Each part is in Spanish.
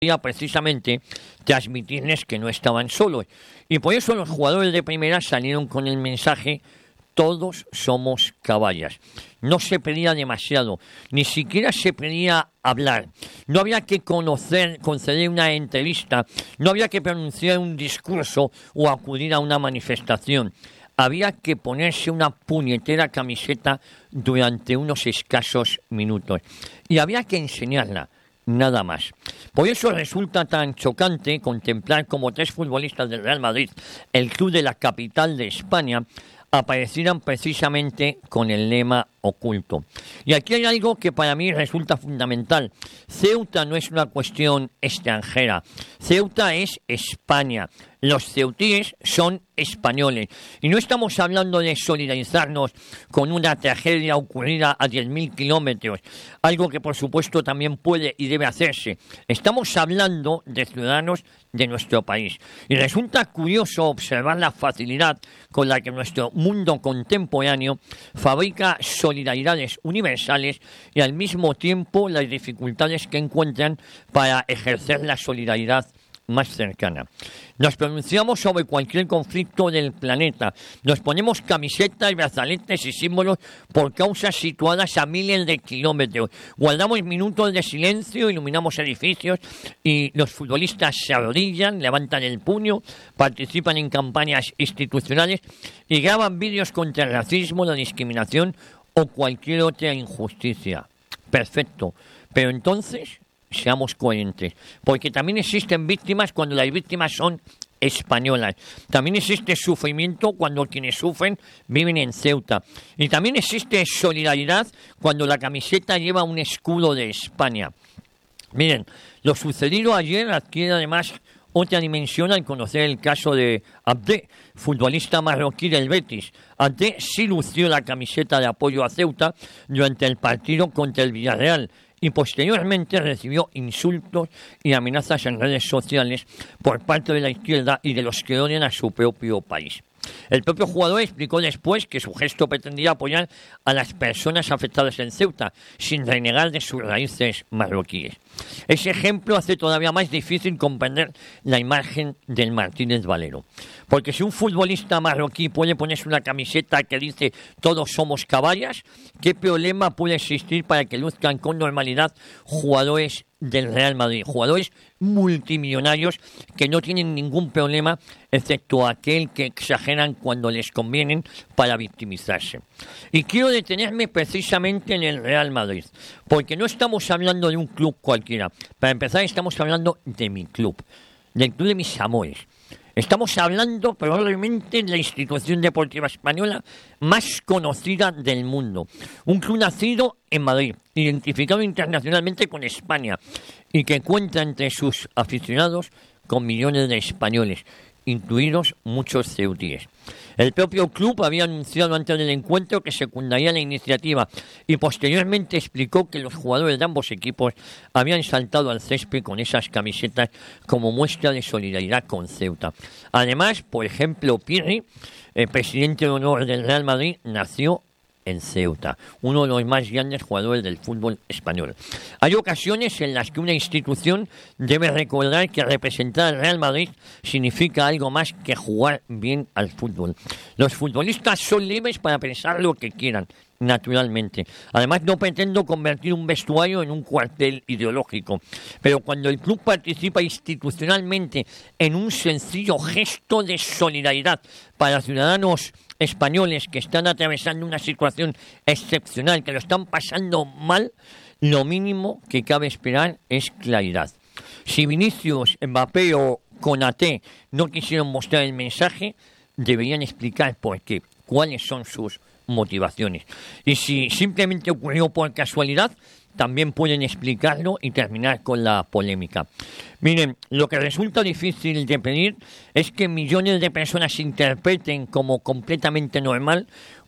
precisamente transmitirles que no estaban solos. Y por eso los jugadores de primera salieron con el mensaje: todos somos caballas. No se pedía demasiado, ni siquiera se pedía hablar. No había que conceder una entrevista, no había que pronunciar un discurso o acudir a una manifestación. Había que ponerse una puñetera camiseta durante unos escasos minutos. Y había que enseñarla. Nada más. Por eso resulta tan chocante contemplar como 3 futbolistas del Real Madrid, el club de la capital de España, aparecieran precisamente con el lema oculto. Y aquí hay algo que para mí resulta fundamental. Ceuta no es una cuestión extranjera. Ceuta es España. Los ceutíes son españoles. Y no estamos hablando de solidarizarnos con una tragedia ocurrida a 10.000 kilómetros, algo que por supuesto también puede y debe hacerse. Estamos hablando de ciudadanos de nuestro país. Y resulta curioso observar la facilidad con la que nuestro mundo contemporáneo fabrica solidaridades universales y al mismo tiempo las dificultades que encuentran para ejercer la solidaridad más cercana. Nos pronunciamos sobre cualquier conflicto del planeta, nos ponemos camisetas, brazaletes y símbolos por causas situadas a miles de kilómetros, guardamos minutos de silencio, iluminamos edificios y los futbolistas se arrodillan, levantan el puño, participan en campañas institucionales y graban vídeos contra el racismo, la discriminación o cualquier otra injusticia. Perfecto, pero entonces seamos coherentes, porque también existen víctimas cuando las víctimas son españolas. También existe sufrimiento cuando quienes sufren viven en Ceuta. Y también existe solidaridad cuando la camiseta lleva un escudo de España. Miren, lo sucedido ayer adquiere además otra dimensión al conocer el caso de Abde, futbolista marroquí del Betis. Abde sí lució la camiseta de apoyo a Ceuta durante el partido contra el Villarreal y posteriormente recibió insultos y amenazas en redes sociales por parte de la izquierda y de los que odian a su propio país. El propio jugador explicó después que su gesto pretendía apoyar a las personas afectadas en Ceuta, sin renegar de sus raíces marroquíes. Ese ejemplo hace todavía más difícil comprender la imagen del Martínez Valero. Porque si un futbolista marroquí puede ponerse una camiseta que dice todos somos caballas, ¿qué problema puede existir para que luzcan con normalidad jugadores del Real Madrid? Jugadores multimillonarios que no tienen ningún problema, excepto aquel que exageran cuando les convienen para victimizarse. Y quiero detenerme precisamente en el Real Madrid, porque no estamos hablando de un club cualquiera. Para empezar, estamos hablando de mi club, del club de mis amores. Estamos hablando probablemente de la institución deportiva española más conocida del mundo. Un club nacido en Madrid, identificado internacionalmente con España y que cuenta entre sus aficionados con millones de españoles, incluidos muchos ceutíes. El propio club había anunciado antes del encuentro que secundaría la iniciativa y posteriormente explicó que los jugadores de ambos equipos habían saltado al césped con esas camisetas como muestra de solidaridad con Ceuta. Además, por ejemplo, Pirri, el presidente de honor del Real Madrid, nació en Ceuta, uno de los más grandes jugadores del fútbol español. Hay ocasiones en las que una institución debe recordar que representar al Real Madrid significa algo más que jugar bien al fútbol. Los futbolistas son libres para pensar lo que quieran, naturalmente. Además, no pretendo convertir un vestuario en un cuartel ideológico, pero cuando el club participa institucionalmente en un sencillo gesto de solidaridad para ciudadanos españoles que están atravesando una situación excepcional, que lo están pasando mal, lo mínimo que cabe esperar es claridad. Si Vinicius, Mbappé o Konaté no quisieron mostrar el mensaje, deberían explicar por qué, cuáles son sus motivaciones. Y si simplemente ocurrió por casualidad, también pueden explicarlo y terminar con la polémica. Miren, lo que resulta difícil de pedir es que millones de personas interpreten como completamente normal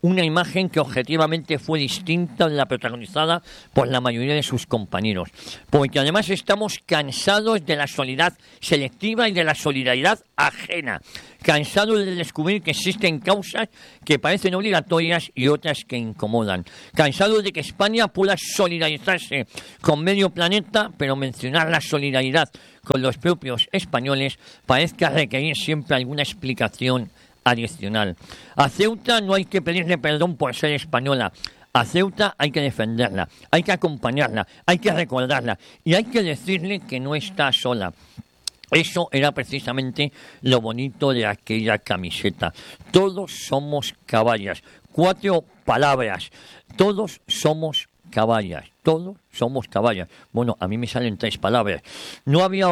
una imagen que objetivamente fue distinta de la protagonizada por la mayoría de sus compañeros. Porque además estamos cansados de la solidaridad selectiva y de la solidaridad ajena. Cansados de descubrir que existen causas que parecen obligatorias y otras que incomodan. Cansados de que España pueda solidarizarse con medio planeta, pero mencionar la solidaridad con los propios españoles parezca requerir siempre alguna explicación adicional. A Ceuta no hay que pedirle perdón por ser española. A Ceuta hay que defenderla, hay que acompañarla, hay que recordarla y hay que decirle que no está sola. Eso era precisamente lo bonito de aquella camiseta. Todos somos caballas. 4 palabras. Todos somos caballas. Todos somos caballas. Bueno, a mí me salen 3 palabras. No había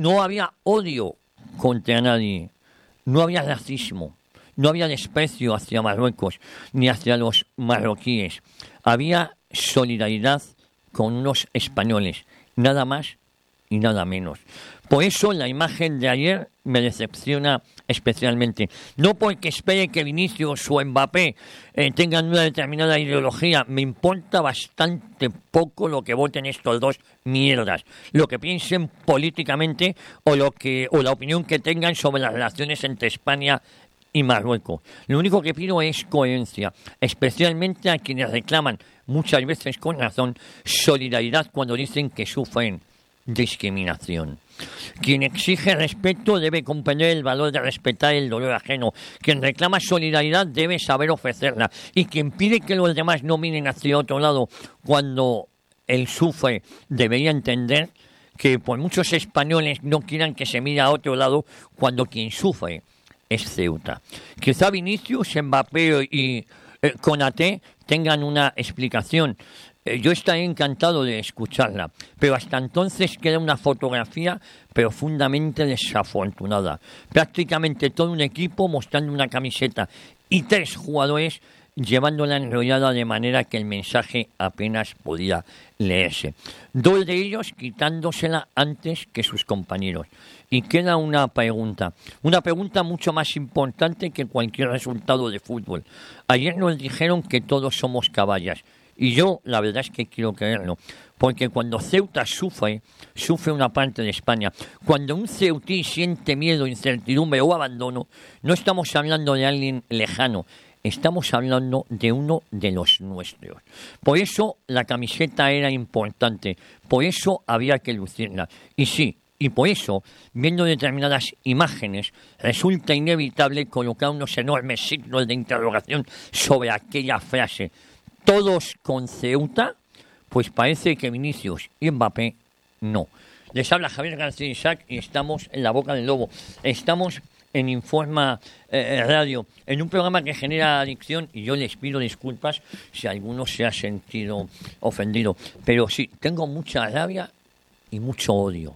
odio contra nadie. No había racismo. No había desprecio hacia Marruecos ni hacia los marroquíes. Había solidaridad con unos españoles. Nada más y nada menos. Por eso la imagen de ayer me decepciona especialmente. No porque espere que Vinicius o Mbappé tengan una determinada ideología. Me importa bastante poco lo que voten estos dos mierdas. Lo que piensen políticamente o la opinión que tengan sobre las relaciones entre España y Marruecos. Lo único que pido es coherencia, especialmente a quienes reclaman, muchas veces con razón, solidaridad cuando dicen que sufren discriminación. Quien exige respeto debe comprender el valor de respetar el dolor ajeno. Quien reclama solidaridad debe saber ofrecerla. Y quien pide que los demás no miren hacia otro lado cuando él sufre, debería entender que por muchos españoles no quieran que se mire a otro lado cuando quien sufre es Ceuta. Quizá Vinicius, Mbappé y Konaté tengan una explicación. Yo estaré encantado de escucharla, pero hasta entonces queda una fotografía profundamente desafortunada. Prácticamente todo un equipo mostrando una camiseta y 3 jugadores llevándola enrollada de manera que el mensaje apenas podía leerse. 2 de ellos quitándosela antes que sus compañeros. Y queda una pregunta mucho más importante que cualquier resultado de fútbol. Ayer nos dijeron que todos somos caballas. Y yo, la verdad es que quiero creerlo, porque cuando Ceuta sufre una parte de España. Cuando un ceutí siente miedo, incertidumbre o abandono, no estamos hablando de alguien lejano, estamos hablando de uno de los nuestros. Por eso la camiseta era importante, por eso había que lucirla. Y sí, y por eso, viendo determinadas imágenes, resulta inevitable colocar unos enormes signos de interrogación sobre aquella frase. Todos con Ceuta, pues parece que Vinicius y Mbappé no. Les habla Javier García Isaac y estamos en La Boca del Lobo. Estamos en Informa Radio, en un programa que genera adicción, y yo les pido disculpas si alguno se ha sentido ofendido. Pero sí, tengo mucha rabia y mucho odio.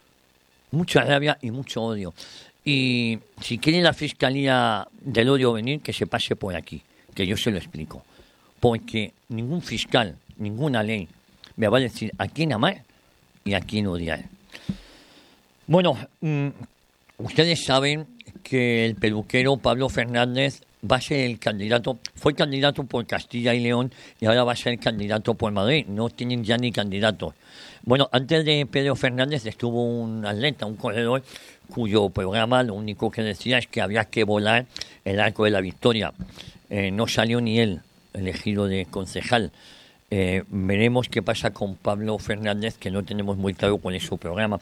Mucha rabia y mucho odio. Y si quiere la Fiscalía del Odio venir, que se pase por aquí, que yo se lo explico. Porque ningún fiscal, ninguna ley me va a decir a quién amar y a quién odiar. Bueno, ustedes saben que el peluquero Pablo Fernández va a ser el candidato, fue candidato por Castilla y León y ahora va a ser candidato por Madrid. No tienen ya ni candidatos. Bueno, antes de Pedro Fernández estuvo un atleta, un corredor, cuyo programa lo único que decía es que había que volar el Arco de la Victoria. No salió ni él elegido de concejal. Veremos qué pasa con Pablo Fernández, que no tenemos muy claro cuál es su programa.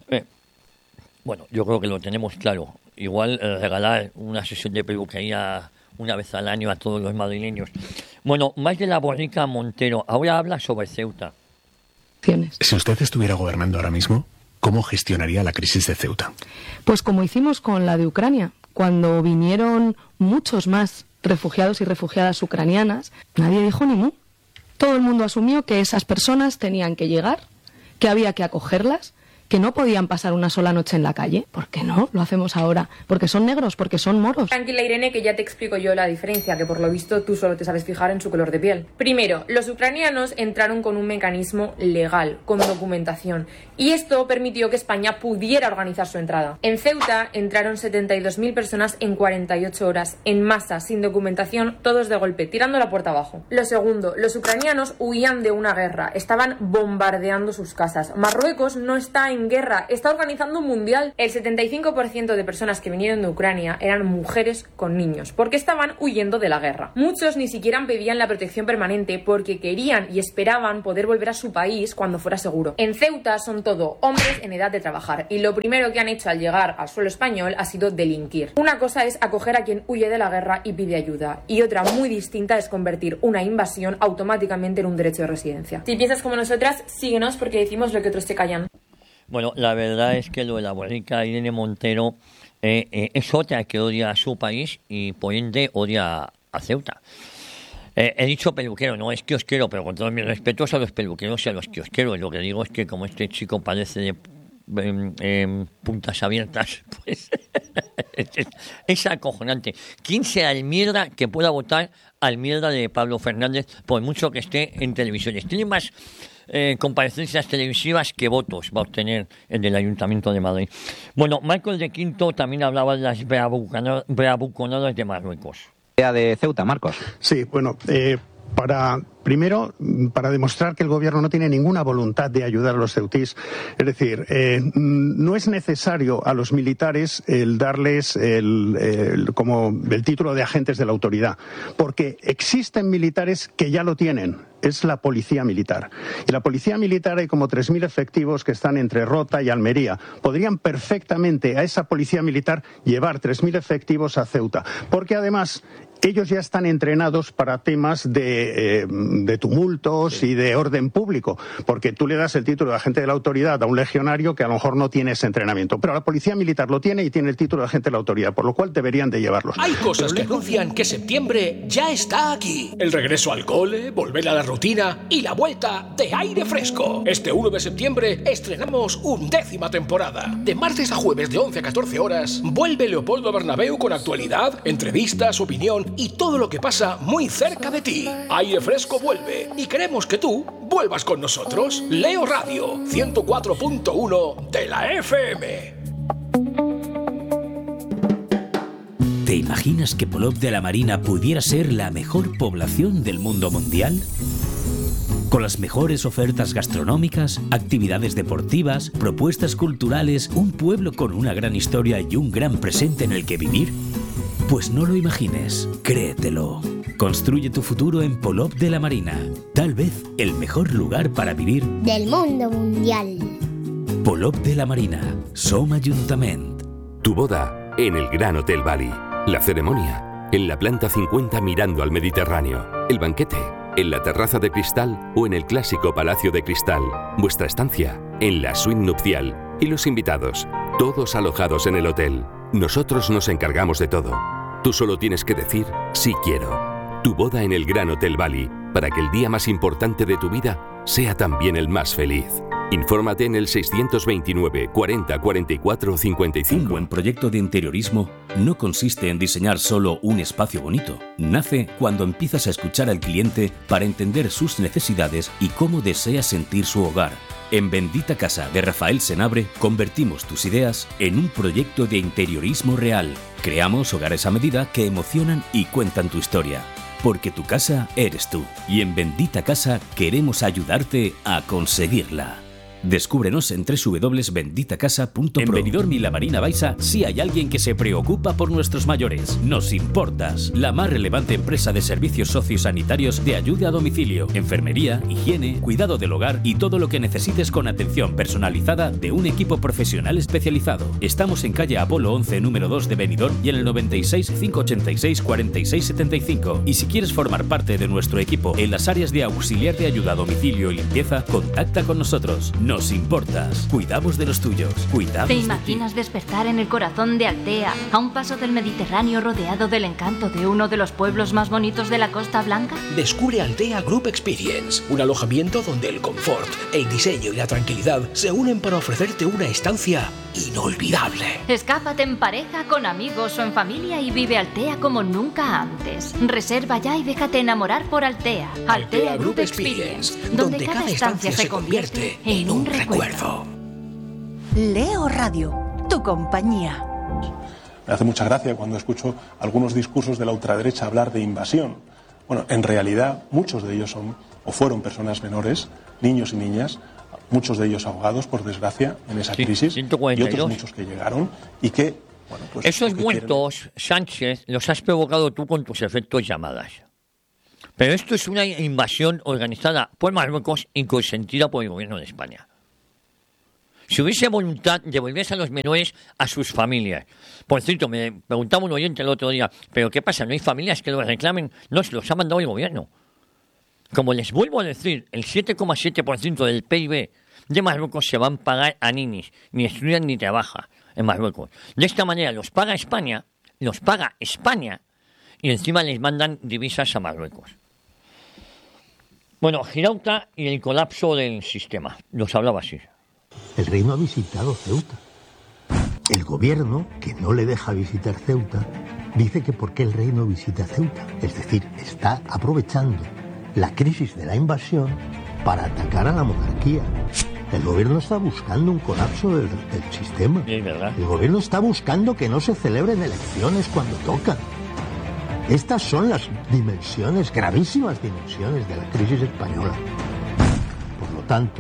Bueno, yo creo que lo tenemos claro. Igual regalar una sesión de peluquería una vez al año a todos los madrileños. Bueno, más de la Borrica Montero. Ahora habla sobre Ceuta. Si usted estuviera gobernando ahora mismo, ¿cómo gestionaría la crisis de Ceuta? Pues como hicimos con la de Ucrania, cuando vinieron muchos más refugiados y refugiadas ucranianas, nadie dijo ni mu. Todo el mundo asumió que esas personas tenían que llegar, que había que acogerlas, que no podían pasar una sola noche en la calle. ¿Por qué no? Lo hacemos ahora. Porque son negros, porque son moros. Tranquila, Irene, que ya te explico yo la diferencia, que por lo visto tú solo te sabes fijar en su color de piel. Primero, los ucranianos entraron con un mecanismo legal, con documentación, y esto permitió que España pudiera organizar su entrada. En Ceuta entraron 72.000 personas en 48 horas, en masa, sin documentación, todos de golpe, tirando la puerta abajo. Lo segundo, los ucranianos huían de una guerra, estaban bombardeando sus casas. Marruecos no está en guerra, está organizando un mundial. El 75% de personas que vinieron de Ucrania eran mujeres con niños, porque estaban huyendo de la guerra. Muchos ni siquiera pedían la protección permanente porque querían y esperaban poder volver a su país cuando fuera seguro. En Ceuta son todo hombres en edad de trabajar, y lo primero que han hecho al llegar al suelo español ha sido delinquir. Una cosa es acoger a quien huye de la guerra y pide ayuda, y otra muy distinta es convertir una invasión automáticamente en un derecho de residencia. Si piensas como nosotras, síguenos porque decimos lo que otros te callan. Bueno, la verdad es que lo de la bonita Irene Montero es otra que odia a su país y por ende odia a Ceuta. He dicho peluquero, no es kiosquero, pero con todos mis respetos a los peluqueros y a los kiosqueros. Lo que digo es que como este chico parece de puntas abiertas, pues es acojonante. ¿Quién sea el mierda que pueda votar al mierda de Pablo Fernández por mucho que esté en televisiones? Tiene más comparecencias televisivas que votos va a obtener el del Ayuntamiento de Madrid. Bueno, Marcos de Quinto también hablaba de las bravuconadas de Marruecos. De Ceuta, Marcos. Sí, bueno, Primero, para demostrar que el gobierno no tiene ninguna voluntad de ayudar a los ceutís. Es decir, no es necesario a los militares el darles como el título de agentes de la autoridad, porque existen militares que ya lo tienen. Es la policía militar. Y la policía militar hay como 3.000 efectivos que están entre Rota y Almería. Podrían perfectamente a esa policía militar llevar 3.000 efectivos a Ceuta, porque además ellos ya están entrenados para temas de tumultos y de orden público, porque tú le das el título de agente de la autoridad a un legionario que a lo mejor no tiene ese entrenamiento, pero la policía militar lo tiene y tiene el título de agente de la autoridad, por lo cual deberían de llevarlos. Hay cosas que anuncian que septiembre ya está aquí. El regreso al cole, volver a la rutina y la vuelta de aire fresco. Este 1 de septiembre estrenamos 11ª temporada. De martes a jueves de 11 a 14 horas, vuelve Leopoldo Bernabéu con actualidad, entrevistas, opinión y todo lo que pasa muy cerca de ti. Aire Fresco vuelve y queremos que tú vuelvas con nosotros. Leo Radio 104.1 de la FM. ¿Te imaginas que Polop de la Marina pudiera ser la mejor población del mundo mundial? Con las mejores ofertas gastronómicas, actividades deportivas, propuestas culturales, un pueblo con una gran historia y un gran presente en el que vivir. Pues no lo imagines, créetelo. Construye tu futuro en Polop de la Marina. Tal vez el mejor lugar para vivir del mundo mundial. Polop de la Marina, Som Ajuntament. Tu boda en el Gran Hotel Bali. La ceremonia en la planta 50 mirando al Mediterráneo. El banquete en la terraza de cristal o en el clásico Palacio de Cristal. Vuestra estancia en la suite nupcial. Y los invitados, todos alojados en el hotel. Nosotros nos encargamos de todo. Tú solo tienes que decir sí quiero. Tu boda en el Gran Hotel Bali, para que el día más importante de tu vida sea también el más feliz. Infórmate en el 629 40 44 55. Un buen proyecto de interiorismo no consiste en diseñar solo un espacio bonito. Nace cuando empiezas a escuchar al cliente para entender sus necesidades y cómo desea sentir su hogar. En Bendita Casa de Rafael Senabre convertimos tus ideas en un proyecto de interiorismo real. Creamos hogares a medida que emocionan y cuentan tu historia. Porque tu casa eres tú. Y en Bendita Casa queremos ayudarte a conseguirla. Descúbrenos en www.benditacasa.pro. En Benidorm y la Marina Baixa sí hay alguien que se preocupa por nuestros mayores. Nos importas. La más relevante empresa de servicios sociosanitarios de ayuda a domicilio, enfermería, higiene, cuidado del hogar y todo lo que necesites con atención personalizada de un equipo profesional especializado. Estamos en calle Apolo 11, número 2 de Benidorm y en el 96 586 46 75. Y si quieres formar parte de nuestro equipo en las áreas de auxiliar de ayuda a domicilio y limpieza, contacta con nosotros. Nos importas. Cuidamos de los tuyos. Cuidamos ¿Te de ti. imaginas despertar en el corazón de Altea, a un paso del Mediterráneo, rodeado del encanto de uno de los pueblos más bonitos de la Costa Blanca? Descubre Altea Group Experience, un alojamiento donde el confort, el diseño y la tranquilidad se unen para ofrecerte una estancia inolvidable. Escápate en pareja, con amigos o en familia y vive Altea como nunca antes. Reserva ya y déjate enamorar por Altea. Altea Group Experience, donde cada estancia se convierte en un recuerdo. Leo Radio, tu compañía. Me hace mucha gracia cuando escucho algunos discursos de la ultraderecha hablar de invasión. Bueno, en realidad muchos de ellos son o fueron personas menores, niños y niñas, muchos de ellos ahogados, por desgracia, en esa crisis, 142. y otros muchos que llegaron y que, bueno, pues... Esos muertos, Sánchez, los has provocado tú con tus efectos llamadas. Pero esto es una invasión organizada por Marruecos y consentida por el gobierno de España. Si hubiese voluntad, devolverse a los menores a sus familias. Por cierto, me preguntaba un oyente el otro día, ¿pero qué pasa? ¿No hay familias que los reclamen? No, se los ha mandado el gobierno. Como les vuelvo a decir, el 7,7% del PIB de Marruecos se van a pagar a ninis, ni estudian ni trabajan en Marruecos. De esta manera los paga España, y encima les mandan divisas a Marruecos. Bueno, Girauta y el colapso del sistema, nos hablaba así. El reino ha visitado Ceuta. El gobierno, que no le deja visitar Ceuta, dice que por qué el reino visita Ceuta. Es decir, está aprovechando la crisis de la invasión para atacar a la monarquía. El gobierno está buscando un colapso del sistema. Es verdad. El gobierno está buscando que no se celebren elecciones cuando tocan. Estas son las dimensiones, gravísimas dimensiones de la crisis española. Por lo tanto,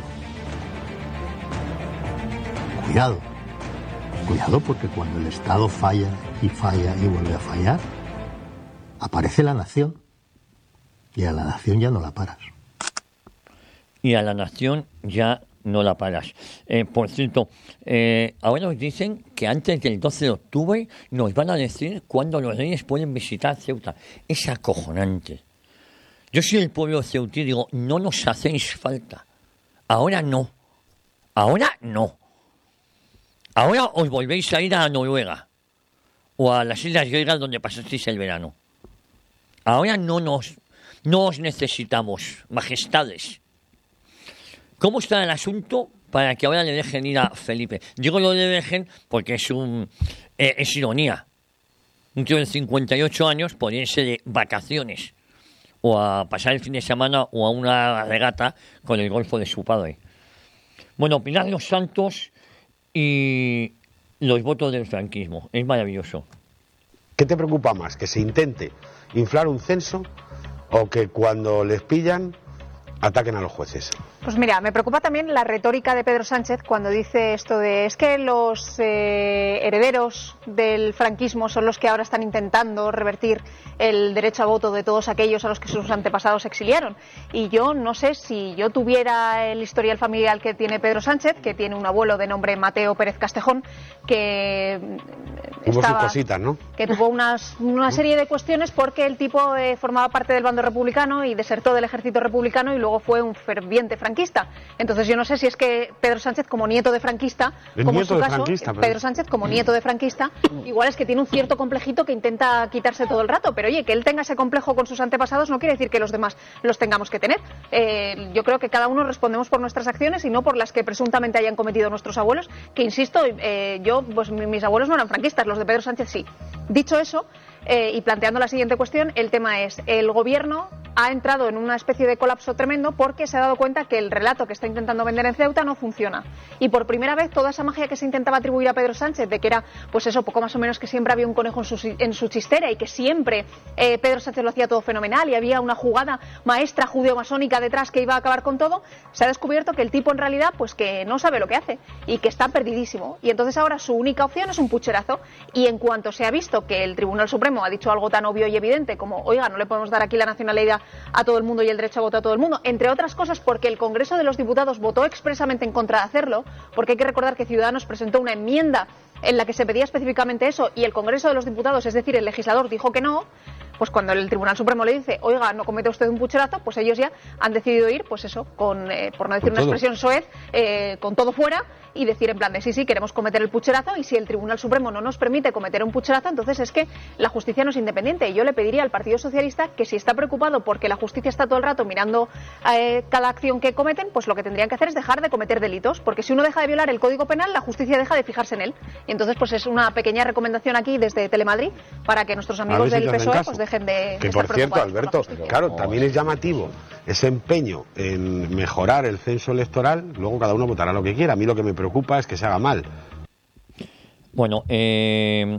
cuidado porque cuando el Estado falla y vuelve a fallar, aparece la nación. Y a la nación ya no la paras. Por cierto, ahora nos dicen que antes del 12 de octubre nos van a decir cuándo los reyes pueden visitar Ceuta. Es acojonante. Yo soy del pueblo ceutí y digo, no nos hacéis falta. Ahora no. Ahora os volvéis a ir a Noruega o a las islas griegas donde pasasteis el verano. Ahora no os necesitamos, majestades. ¿Cómo está el asunto para que ahora le dejen ir a Felipe? Digo lo de dejen porque es ironía. Un tío de 58 años podría irse de vacaciones o a pasar el fin de semana o a una regata con el golfo de su padre. Bueno, Pilar Los Santos y los votos del franquismo. Es maravilloso. ¿Qué te preocupa más? ¿Que se intente inflar un censo o que cuando les pillan ataquen a los jueces? Pues mira, me preocupa también la retórica de Pedro Sánchez cuando dice esto de es que los herederos del franquismo son los que ahora están intentando revertir el derecho a voto de todos aquellos a los que sus antepasados exiliaron. Y yo no sé si yo tuviera el historial familiar que tiene Pedro Sánchez, que tiene un abuelo de nombre Mateo Pérez Castejón, que Hubo sus cositas, ¿no? Que tuvo una serie de cuestiones porque el tipo formaba parte del bando republicano y desertó del ejército republicano y luego fue un ferviente franquista. Entonces yo no sé si es que Pedro Sánchez como nieto de franquista, como en su caso, Pedro Sánchez como nieto de franquista, igual es que tiene un cierto complejito que intenta quitarse todo el rato, pero oye, que él tenga ese complejo con sus antepasados no quiere decir que los demás los tengamos que tener. Yo creo que cada uno respondemos por nuestras acciones y no por las que presuntamente hayan cometido nuestros abuelos, que insisto, pues mis abuelos no eran franquistas, los de Pedro Sánchez sí. Dicho eso, y planteando la siguiente cuestión, el tema es, el gobierno ha entrado en una especie de colapso tremendo porque se ha dado cuenta que el relato que está intentando vender en Ceuta no funciona. Y por primera vez toda esa magia que se intentaba atribuir a Pedro Sánchez, de que era, pues eso, poco más o menos que siempre había un conejo en su chistera y que siempre Pedro Sánchez lo hacía todo fenomenal y había una jugada maestra judeo-masónica detrás que iba a acabar con todo, se ha descubierto que el tipo en realidad pues que no sabe lo que hace y que está perdidísimo. Y entonces ahora su única opción es un pucherazo. Y en cuanto se ha visto que el Tribunal Supremo ha dicho algo tan obvio y evidente como, oiga, no le podemos dar aquí la nacionalidad a todo el mundo y el derecho a voto a todo el mundo, entre otras cosas porque el Congreso de los Diputados votó expresamente en contra de hacerlo, porque hay que recordar que Ciudadanos presentó una enmienda en la que se pedía específicamente eso y el Congreso de los Diputados, es decir, el legislador, dijo que no, pues cuando el Tribunal Supremo le dice, oiga, no cometa usted un pucherazo, pues ellos ya han decidido ir, pues eso, con, por no decir una expresión soez, con todo fuera, y decir en plan de sí, queremos cometer el pucherazo, y si el Tribunal Supremo no nos permite cometer un pucherazo, entonces es que la justicia no es independiente. Y yo le pediría al Partido Socialista que si está preocupado porque la justicia está todo el rato mirando cada acción que cometen, pues lo que tendrían que hacer es dejar de cometer delitos, porque si uno deja de violar el Código Penal, la justicia deja de fijarse en él. Y entonces pues es una pequeña recomendación aquí desde Telemadrid para que nuestros amigos del PSOE pues dejen de que estar por cierto, preocupados. Alberto, claro, también es llamativo ese empeño en mejorar el censo electoral. Luego cada uno votará lo que quiera. A mí lo que me preocupa es que se haga mal. Bueno, que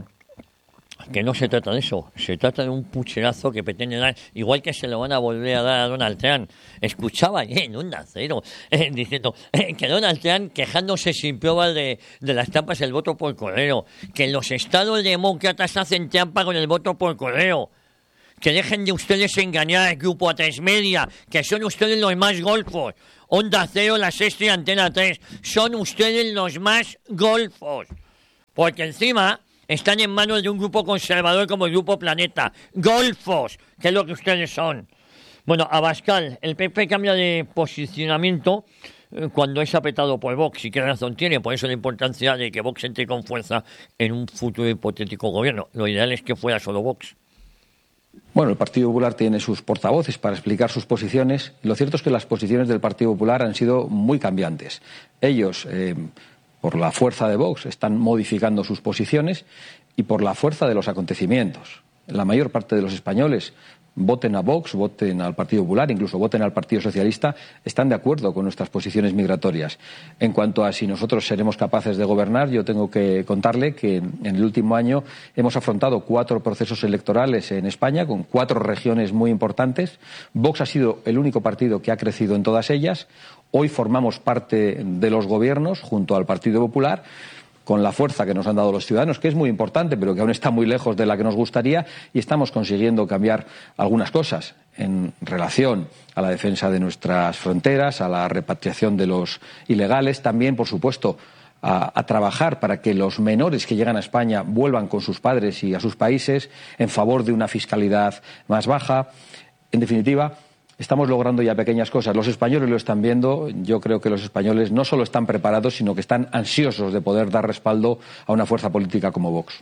no se trata de eso, se trata de un pucherazo que pretende dar, igual que se lo van a volver a dar a Donald Trump. Escuchaba en Onda Cero diciendo que Donald Trump quejándose sin pruebas de las trampas del voto por correo, que los estados demócratas hacen trampa con el voto por correo, que dejen de ustedes engañar al grupo A3 Media, que son ustedes los más golfos. Onda Cero, La Sexta y Antena 3, son ustedes los más golfos. Porque encima están en manos de un grupo conservador como el Grupo Planeta. Golfos, que es lo que ustedes son. Bueno, Abascal, el PP cambia de posicionamiento cuando es apretado por Vox. ¿Y qué razón tiene? Por eso la importancia de que Vox entre con fuerza en un futuro hipotético gobierno. Lo ideal es que fuera solo Vox. Bueno, el Partido Popular tiene sus portavoces para explicar sus posiciones. Lo cierto es que las posiciones del Partido Popular han sido muy cambiantes. Ellos, por la fuerza de Vox, están modificando sus posiciones y por la fuerza de los acontecimientos. La mayor parte de los españoles, voten a Vox, voten al Partido Popular, incluso voten al Partido Socialista, están de acuerdo con nuestras posiciones migratorias. En cuanto a si nosotros seremos capaces de gobernar, yo tengo que contarle que en el último año hemos afrontado 4 procesos electorales en España, con 4 regiones muy importantes. Vox ha sido el único partido que ha crecido en todas ellas. Hoy formamos parte de los gobiernos junto al Partido Popular, con la fuerza que nos han dado los ciudadanos, que es muy importante, pero que aún está muy lejos de la que nos gustaría, y estamos consiguiendo cambiar algunas cosas en relación a la defensa de nuestras fronteras, a la repatriación de los ilegales, también, por supuesto, a trabajar para que los menores que llegan a España vuelvan con sus padres y a sus países, en favor de una fiscalidad más baja. En definitiva, estamos logrando ya pequeñas cosas. Los españoles lo están viendo. Yo creo que los españoles no solo están preparados, sino que están ansiosos de poder dar respaldo a una fuerza política como Vox.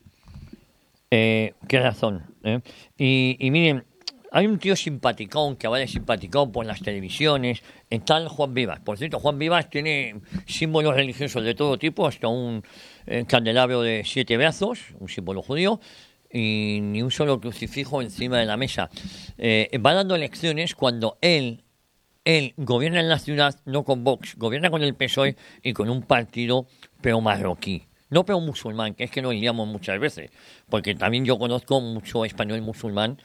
Qué razón. Y miren, hay un tío simpaticón que va de simpaticón por las televisiones, tal Juan Vivas. Por cierto, Juan Vivas tiene símbolos religiosos de todo tipo, hasta un candelabro de 7 brazos, un símbolo judío, y ni un solo crucifijo encima de la mesa. Va dando lecciones cuando él gobierna en la ciudad, no con Vox, gobierna con el PSOE y con un partido pro-marroquí. No pro-musulmán, que es que nos liamos muchas veces, porque también yo conozco mucho español musulmán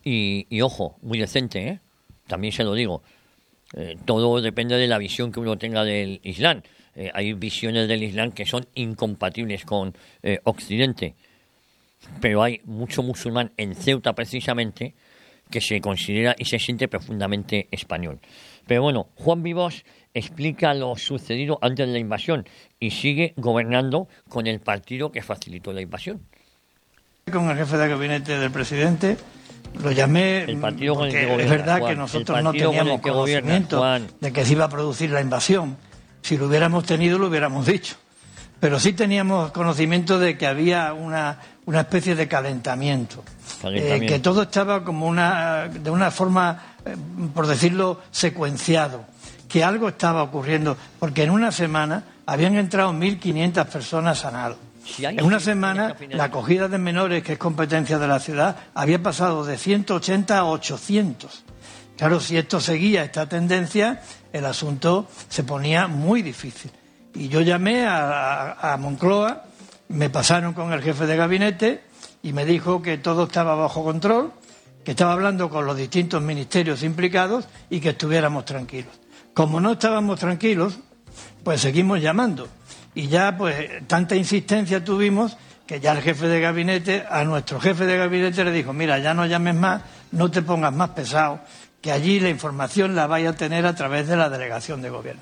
y ojo, muy decente, también se lo digo. Todo depende de la visión que uno tenga del Islam. Hay visiones del Islam que son incompatibles con Occidente. Pero hay mucho musulmán en Ceuta precisamente que se considera y se siente profundamente español. Pero bueno, Juan Vivas explica lo sucedido antes de la invasión y sigue gobernando con el partido que facilitó la invasión. Con el jefe de gabinete del presidente lo llamé, el partido con el que gobierna, es verdad, Juan, que nosotros no teníamos conocimiento de que se iba a producir la invasión. Si lo hubiéramos tenido, lo hubiéramos dicho. Pero sí teníamos conocimiento de que había una especie de calentamiento. Que todo estaba como de una forma, por decirlo, secuenciado, que algo estaba ocurriendo, porque en una semana habían entrado 1.500 personas a Nalo. En una semana la acogida de menores, que es competencia de la ciudad, había pasado de 180 a 800. Claro, si esto seguía esta tendencia, el asunto se ponía muy difícil. Y yo llamé a Moncloa, me pasaron con el jefe de gabinete y me dijo que todo estaba bajo control, que estaba hablando con los distintos ministerios implicados y que estuviéramos tranquilos. Como no estábamos tranquilos, pues seguimos llamando. Y ya, pues, tanta insistencia tuvimos que ya el jefe de gabinete, a nuestro jefe de gabinete le dijo: mira, ya no llames más, no te pongas más pesado, que allí la información la vaya a tener a través de la delegación de gobierno.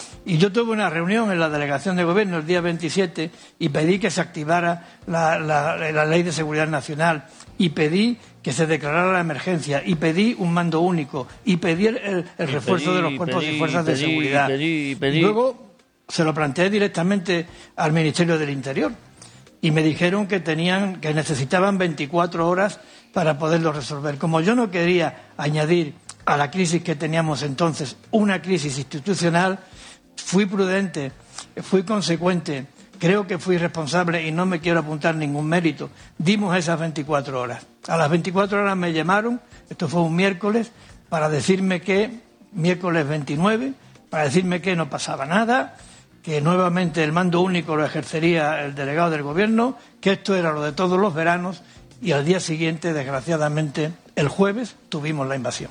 Y yo tuve una reunión en la delegación de gobierno el día 27 y pedí que se activara la Ley de Seguridad Nacional y pedí que se declarara la emergencia y pedí un mando único y pedí el refuerzo de los cuerpos y fuerzas de seguridad. Luego se lo planteé directamente al Ministerio del Interior y me dijeron que necesitaban 24 horas para poderlo resolver. Como yo no quería añadir a la crisis que teníamos entonces una crisis institucional, fui prudente, fui consecuente, creo que fui responsable y no me quiero apuntar ningún mérito. Dimos esas 24 horas. A las 24 horas me llamaron, esto fue un miércoles, para decirme que, miércoles 29, para decirme que no pasaba nada, que nuevamente el mando único lo ejercería el delegado del gobierno, que esto era lo de todos los veranos, y al día siguiente, desgraciadamente, el jueves, tuvimos la invasión.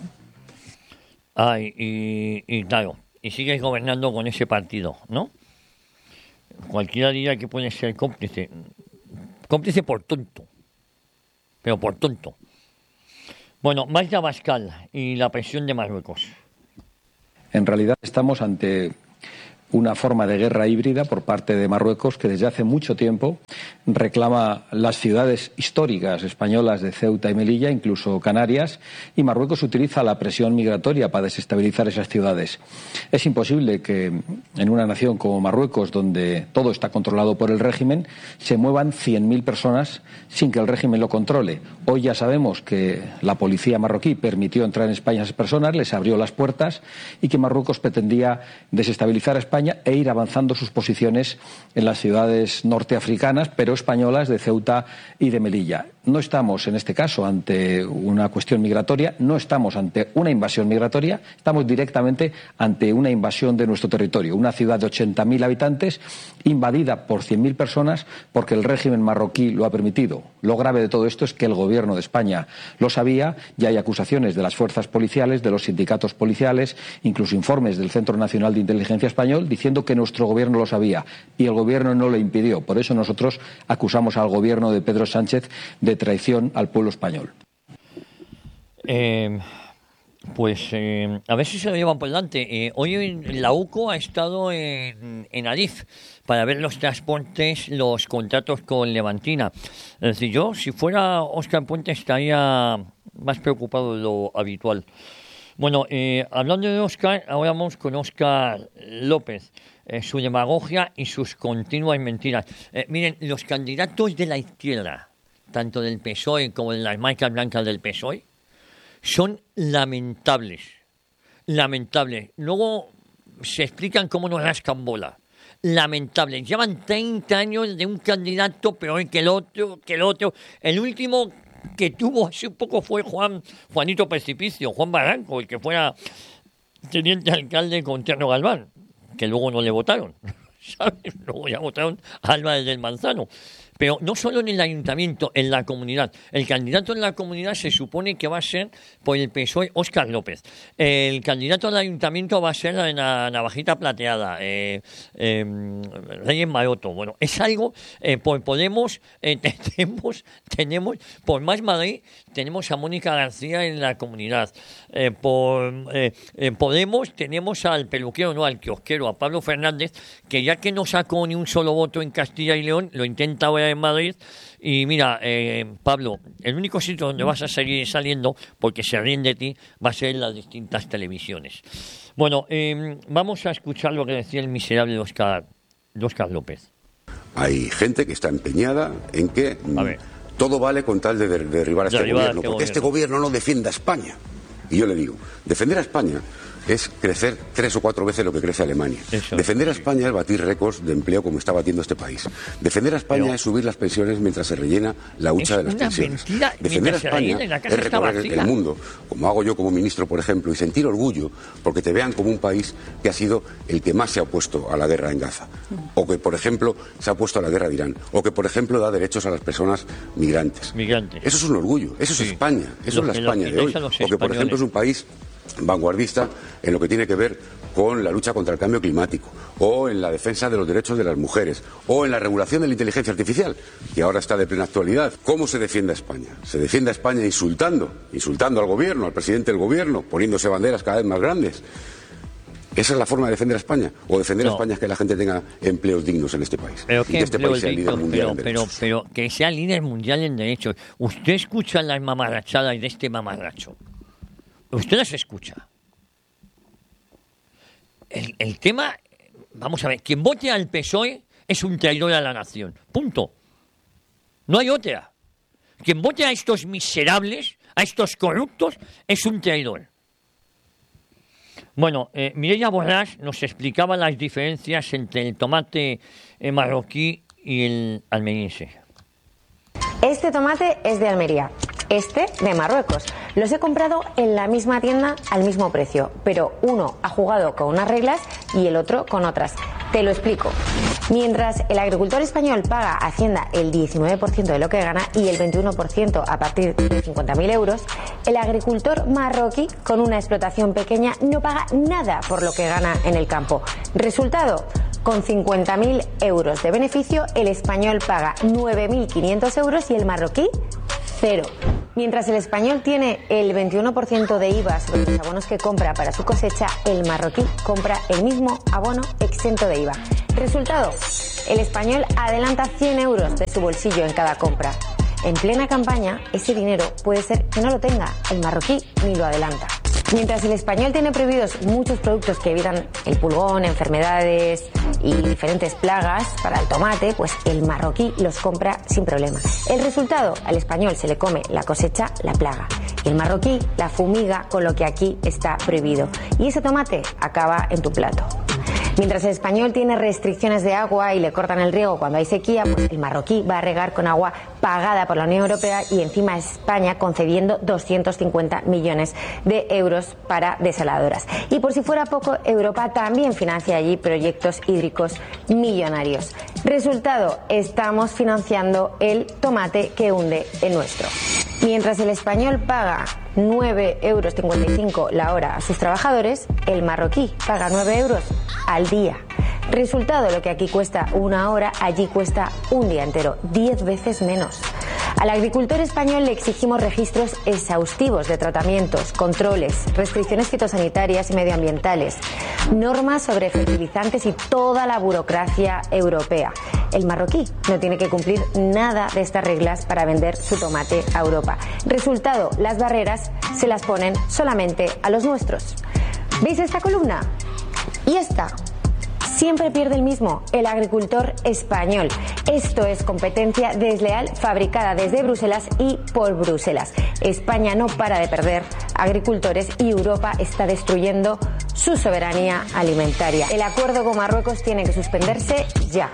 Ay, y claro, y sigues gobernando con ese partido, ¿no? Cualquiera diría que puede ser cómplice. Cómplice por tonto. Pero por tonto. Bueno, Magda Abascal y la presión de Marruecos. En realidad estamos ante una forma de guerra híbrida por parte de Marruecos que desde hace mucho tiempo reclama las ciudades históricas españolas de Ceuta y Melilla, incluso Canarias, y Marruecos utiliza la presión migratoria para desestabilizar esas ciudades. Es imposible que en una nación como Marruecos, donde todo está controlado por el régimen, se muevan 100.000 personas sin que el régimen lo controle. Hoy ya sabemos que la policía marroquí permitió entrar en España a esas personas, les abrió las puertas y que Marruecos pretendía desestabilizar a España e ir avanzando sus posiciones en las ciudades norteafricanas, pero españolas, de Ceuta y de Melilla. No estamos, en este caso, ante una cuestión migratoria, no estamos ante una invasión migratoria, estamos directamente ante una invasión de nuestro territorio. Una ciudad de 80.000 habitantes invadida por 100.000 personas porque el régimen marroquí lo ha permitido. Lo grave de todo esto es que el gobierno de España lo sabía y hay acusaciones de las fuerzas policiales, de los sindicatos policiales, incluso informes del Centro Nacional de Inteligencia Español diciendo que nuestro gobierno lo sabía y el gobierno no lo impidió. Por eso nosotros acusamos al gobierno de Pedro Sánchez de traición al pueblo español. A ver si se lo llevan por delante. Hoy la UCO ha estado en Adif para ver los transportes, los contratos con Levantina. Es decir, yo, si fuera Óscar Puente, estaría más preocupado de lo habitual. Bueno, hablando de Óscar, ahora vamos con Óscar López. Su demagogia y sus continuas mentiras. Miren, los candidatos de la izquierda, tanto del PSOE como de las marcas blancas del PSOE, son lamentables. Lamentables. Luego se explican cómo nos rascan bola. Lamentables. Llevan 30 años de un candidato peor que el otro. El último que tuvo hace un poco fue Juanito Precipicio, Juan Barranco, el que fuera teniente alcalde con Tierno Galván, que luego no le votaron, ¿sabes? Luego ya votaron a Álvarez del Manzano. Pero no solo en el ayuntamiento, en la comunidad. El candidato en la comunidad se supone que va a ser por el PSOE Óscar López. El candidato al ayuntamiento va a ser la Navajita Plateada, Reyes Maroto. Bueno, es algo, por Podemos tenemos, por Más Madrid, tenemos a Mónica García en la comunidad. Por Podemos tenemos al peluquero, no al kiosquero, a Pablo Fernández, que ya que no sacó ni un solo voto en Castilla y León, lo intenta ahora en Madrid. Y mira, Pablo, el único sitio donde vas a seguir saliendo, porque se ríen de ti, va a ser en las distintas televisiones. Bueno, vamos a escuchar lo que decía el miserable de Óscar López. Hay gente que está empeñada en que todo vale con tal de derribar a este gobierno, porque este gobierno no defiende a España. Y yo le digo, defender a España es crecer 3 o 4 veces lo que crece Alemania. Defender a España es batir récords de empleo como está batiendo este país. Defender a España es subir las pensiones mientras se rellena la hucha de las pensiones. Defender a España es recorrer el mundo, como hago yo como ministro, por ejemplo, y sentir orgullo porque te vean como un país que ha sido el que más se ha opuesto a la guerra en Gaza. O que, por ejemplo, se ha opuesto a la guerra de Irán. O que, por ejemplo, da derechos a las personas migrantes. Eso es un orgullo. Eso es España. Eso es la España de hoy. O que, por ejemplo, es un país vanguardista en lo que tiene que ver con la lucha contra el cambio climático, o en la defensa de los derechos de las mujeres, o en la regulación de la inteligencia artificial, que ahora está de plena actualidad. ¿Cómo se defiende a España? Se defiende a España insultando al gobierno, al presidente del gobierno, poniéndose banderas cada vez más grandes. ¿Esa es la forma de defender a España? ¿O defender a España es que la gente tenga empleos dignos en este país? Pero y que este país sea líder mundial en derechos. Pero que sea líder mundial en derechos. Usted escucha las mamarrachadas de este mamarracho. Usted las escucha. El tema, vamos a ver, quien vote al PSOE es un traidor a la nación. Punto. No hay otra. Quien vote a estos miserables, a estos corruptos, es un traidor. Bueno, Mireia Borràs nos explicaba las diferencias entre el tomate marroquí y el almeriense. Este tomate es de Almería, este de Marruecos. Los he comprado en la misma tienda al mismo precio, pero uno ha jugado con unas reglas y el otro con otras. Te lo explico. Mientras el agricultor español paga a Hacienda el 19% de lo que gana y el 21% a partir de 50.000 euros, el agricultor marroquí con una explotación pequeña no paga nada por lo que gana en el campo. Resultado, con 50.000 euros de beneficio, el español paga 9.500 euros y el marroquí, cero. Mientras el español tiene el 21% de IVA sobre los abonos que compra para su cosecha, el marroquí compra el mismo abono exento de IVA. Resultado, el español adelanta 100 euros de su bolsillo en cada compra. En plena campaña, ese dinero puede ser que no lo tenga, el marroquí ni lo adelanta. Mientras el español tiene prohibidos muchos productos que evitan el pulgón, enfermedades y diferentes plagas para el tomate, pues el marroquí los compra sin problema. El resultado, al español se le come la cosecha, la plaga, y el marroquí la fumiga con lo que aquí está prohibido. Y ese tomate acaba en tu plato. Mientras el español tiene restricciones de agua y le cortan el riego cuando hay sequía, pues el marroquí va a regar con agua pagada por la Unión Europea y encima España concediendo 250 millones de euros para desaladoras. Y por si fuera poco, Europa también financia allí proyectos hídricos millonarios. Resultado, estamos financiando el tomate que hunde el nuestro. Mientras el español paga 9,55 € la hora a sus trabajadores, el marroquí paga 9 euros al día. Resultado, lo que aquí cuesta una hora, allí cuesta un día entero, 10 veces menos. Al agricultor español le exigimos registros exhaustivos de tratamientos, controles, restricciones fitosanitarias y medioambientales, normas sobre fertilizantes y toda la burocracia europea. El marroquí no tiene que cumplir nada de estas reglas para vender su tomate a Europa. Resultado, las barreras se las ponen solamente a los nuestros. ¿Veis esta columna? Y esta. Siempre pierde el mismo, el agricultor español. Esto es competencia desleal fabricada desde Bruselas y por Bruselas. España no para de perder agricultores y Europa está destruyendo su soberanía alimentaria. El acuerdo con Marruecos tiene que suspenderse ya.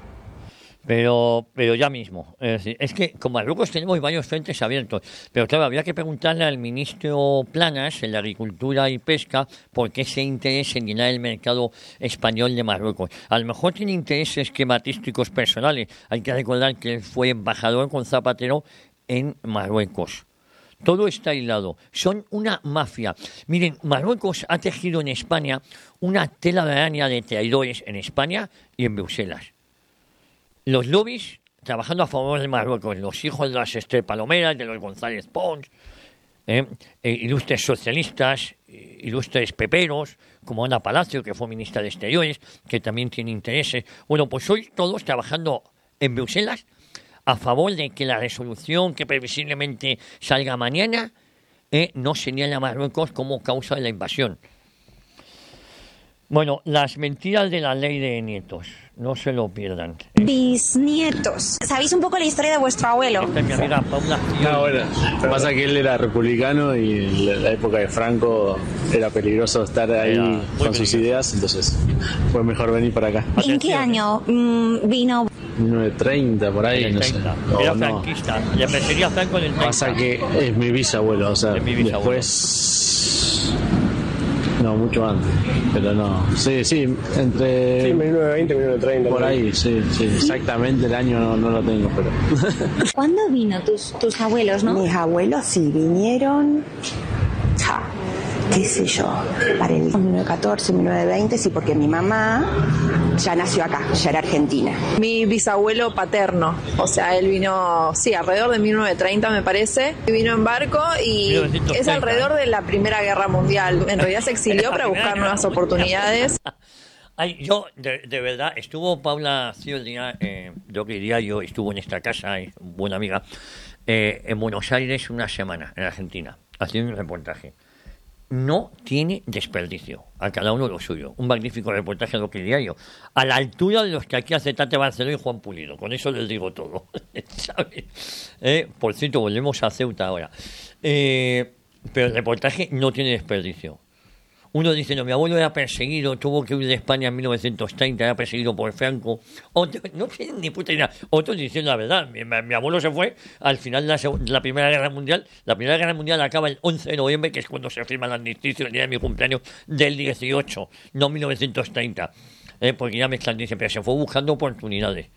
Pero ya mismo. Es que con Marruecos tenemos varios frentes abiertos. Pero claro, habría que preguntarle al ministro Planas, el de Agricultura y Pesca, por qué ese interés en llenar el mercado español de Marruecos. A lo mejor tiene intereses esquematísticos personales. Hay que recordar que él fue embajador con Zapatero en Marruecos. Todo está aislado. Son una mafia. Miren, Marruecos ha tejido en España una tela de araña de traidores en España y en Bruselas. Los lobbies trabajando a favor de Marruecos, los hijos de las Esther Palomeras, de los González Pons, ilustres socialistas, ilustres peperos, como Ana Palacio, que fue ministra de Exteriores, que también tiene intereses. Bueno, pues hoy todos trabajando en Bruselas a favor de que la resolución que previsiblemente salga mañana no señale a Marruecos como causa de la invasión. Bueno, las mentiras de la ley de nietos, no se lo pierdan. Bisnietos. ¿Sabéis un poco la historia de vuestro abuelo? Esta es mi amiga Paula. No, bueno, pasa que él era republicano y en la época de Franco era peligroso estar ahí con sus ideas, entonces fue mejor venir para acá. ¿En qué año vino? 1930, por ahí, no sé. Era franquista, le perseguía a Franco en el 30. Pasa que es mi bisabuelo, o sea, después... No, mucho antes, pero no. Sí, entre... Sí, 1920, 1930. Por ahí, sí, exactamente el año no lo tengo, pero... ¿Cuándo vino tus abuelos, no? Mis abuelos sí vinieron qué sé yo, para el 1914, 1920, sí, porque mi mamá ya nació acá, ya era argentina. Mi bisabuelo paterno, o sea, él vino, sí, alrededor de 1930 me parece, vino en barco y 1930. Es alrededor de la Primera Guerra Mundial. En realidad se exilió para buscar nuevas oportunidades. Ay, yo, de verdad, estuvo Paula Cioldia, yo que diría yo, estuvo en esta casa, buena amiga, en Buenos Aires una semana, en Argentina, haciendo un reportaje. No tiene desperdicio, a cada uno lo suyo. Un magnífico reportaje, lo que diría yo, a la altura de los que aquí hace Tate Barceló y Juan Pulido. Con eso les digo todo, ¿sabes? Por cierto, volvemos a Ceuta ahora. Pero el reportaje no tiene desperdicio. Uno dice, no, mi abuelo era perseguido, tuvo que huir de España en 1930, era perseguido por Franco. Otro, no tienen ni puta idea. Otros dicen la verdad. Mi abuelo se fue al final de la Primera Guerra Mundial. La Primera Guerra Mundial acaba el 11 de noviembre, que es cuando se firma el armisticio, el día de mi cumpleaños del 18, no 1930. Porque ya mezclan, dicen, pero se fue buscando oportunidades.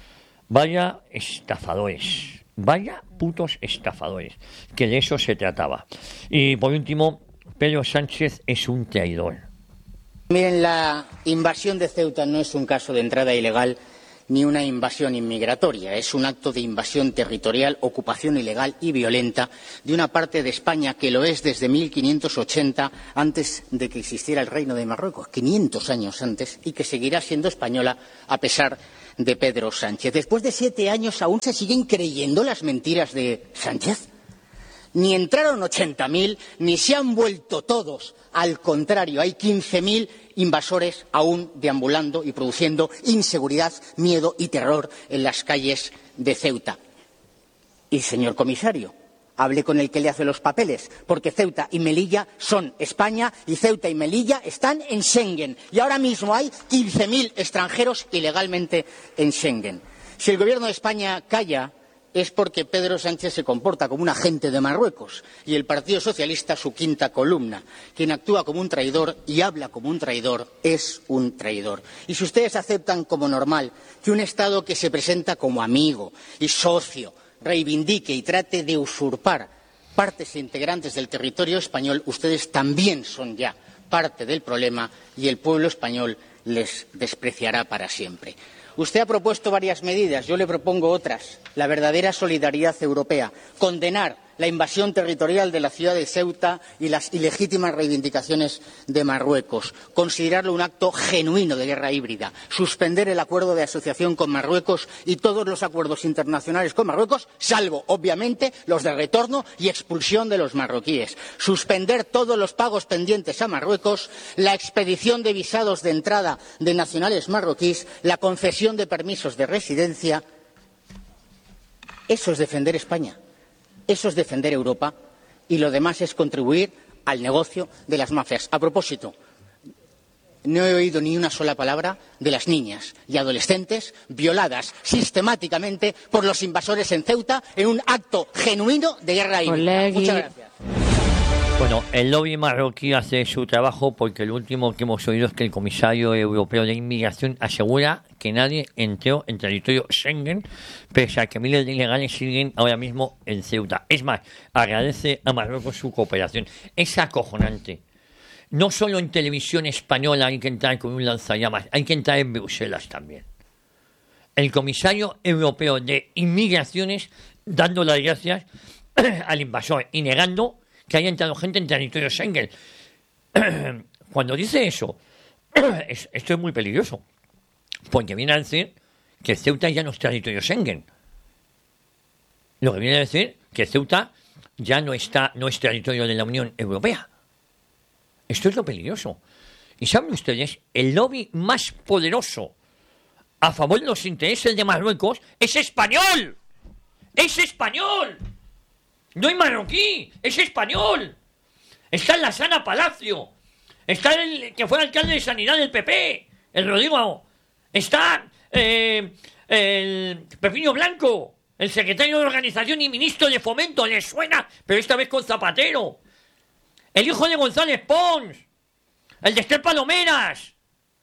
Vaya estafadores. Vaya putos estafadores. Que de eso se trataba. Y por último, Pedro Sánchez es un traidor. Miren, la invasión de Ceuta no es un caso de entrada ilegal ni una invasión inmigratoria. Es un acto de invasión territorial, ocupación ilegal y violenta de una parte de España que lo es desde 1580, antes de que existiera el Reino de Marruecos, 500 años antes, y que seguirá siendo española a pesar de Pedro Sánchez. Después de 7 años, ¿aún se siguen creyendo las mentiras de Sánchez? Ni entraron 80.000, ni se han vuelto todos. Al contrario, hay 15.000 invasores aún deambulando y produciendo inseguridad, miedo y terror en las calles de Ceuta. Y, señor comisario, hable con el que le hace los papeles, porque Ceuta y Melilla son España y Ceuta y Melilla están en Schengen. Y ahora mismo hay 15.000 extranjeros ilegalmente en Schengen. Si el Gobierno de España calla, es porque Pedro Sánchez se comporta como un agente de Marruecos y el Partido Socialista, su quinta columna. Quien actúa como un traidor y habla como un traidor es un traidor. Y si ustedes aceptan como normal que un Estado que se presenta como amigo y socio reivindique y trate de usurpar partes integrantes del territorio español, ustedes también son ya parte del problema y el pueblo español les despreciará para siempre. Usted ha propuesto varias medidas, yo le propongo otras. La verdadera solidaridad europea, condenar la invasión territorial de la ciudad de Ceuta y las ilegítimas reivindicaciones de Marruecos, considerarlo un acto genuino de guerra híbrida, suspender el acuerdo de asociación con Marruecos y todos los acuerdos internacionales con Marruecos, salvo, obviamente, los de retorno y expulsión de los marroquíes, suspender todos los pagos pendientes a Marruecos, la expedición de visados de entrada de nacionales marroquíes, la concesión de permisos de residencia. Eso es defender España. Eso es defender Europa y lo demás es contribuir al negocio de las mafias. A propósito, no he oído ni una sola palabra de las niñas y adolescentes violadas sistemáticamente por los invasores en Ceuta en un acto genuino de guerra híbrida. Muchas gracias. Bueno, el lobby marroquí hace su trabajo porque lo último que hemos oído es que el comisario europeo de inmigración asegura que nadie entró en territorio Schengen, pese a que miles de ilegales siguen ahora mismo en Ceuta. Es más, agradece a Marruecos su cooperación. Es acojonante. No solo en televisión española hay que entrar con un lanzallamas, hay que entrar en Bruselas también. El comisario europeo de inmigraciones dando las gracias al invasor y negando que haya entrado gente en territorio Schengen. Cuando dice eso, esto es muy peligroso, porque viene a decir que Ceuta ya no es territorio Schengen. Lo que viene a decir que Ceuta ya no es territorio de la Unión Europea. Esto es lo peligroso. Y saben ustedes, el lobby más poderoso a favor de los intereses de Marruecos es español. ¡Es español! No hay marroquí, es español. Está en la Sana Palacio. Está el que fue alcalde de Sanidad del PP, el Rodrigo. Está el Pepino Blanco, el secretario de Organización y ministro de Fomento. ¿Les suena? Pero esta vez con Zapatero. El hijo de González Pons. El de Esther Palomeras.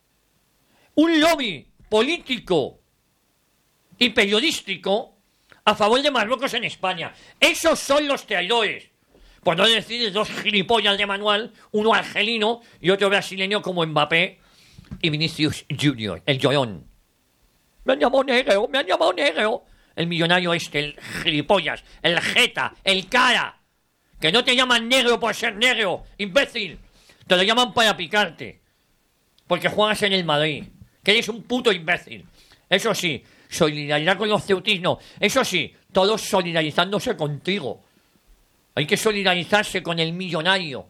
Un lobby político y periodístico a favor de Marruecos en España. Esos son los traidores. Por no decir dos gilipollas de manual, uno argelino y otro brasileño como Mbappé y Vinicius Junior, el llorón. Me han llamado negro. El millonario el gilipollas, el jeta, el cara. Que no te llaman negro por ser negro, imbécil. Te lo llaman para picarte. Porque juegas en el Madrid. Que eres un puto imbécil. Eso sí, solidaridad con los ceutisnos. Eso sí, todos solidarizándose contigo. Hay que solidarizarse con el millonario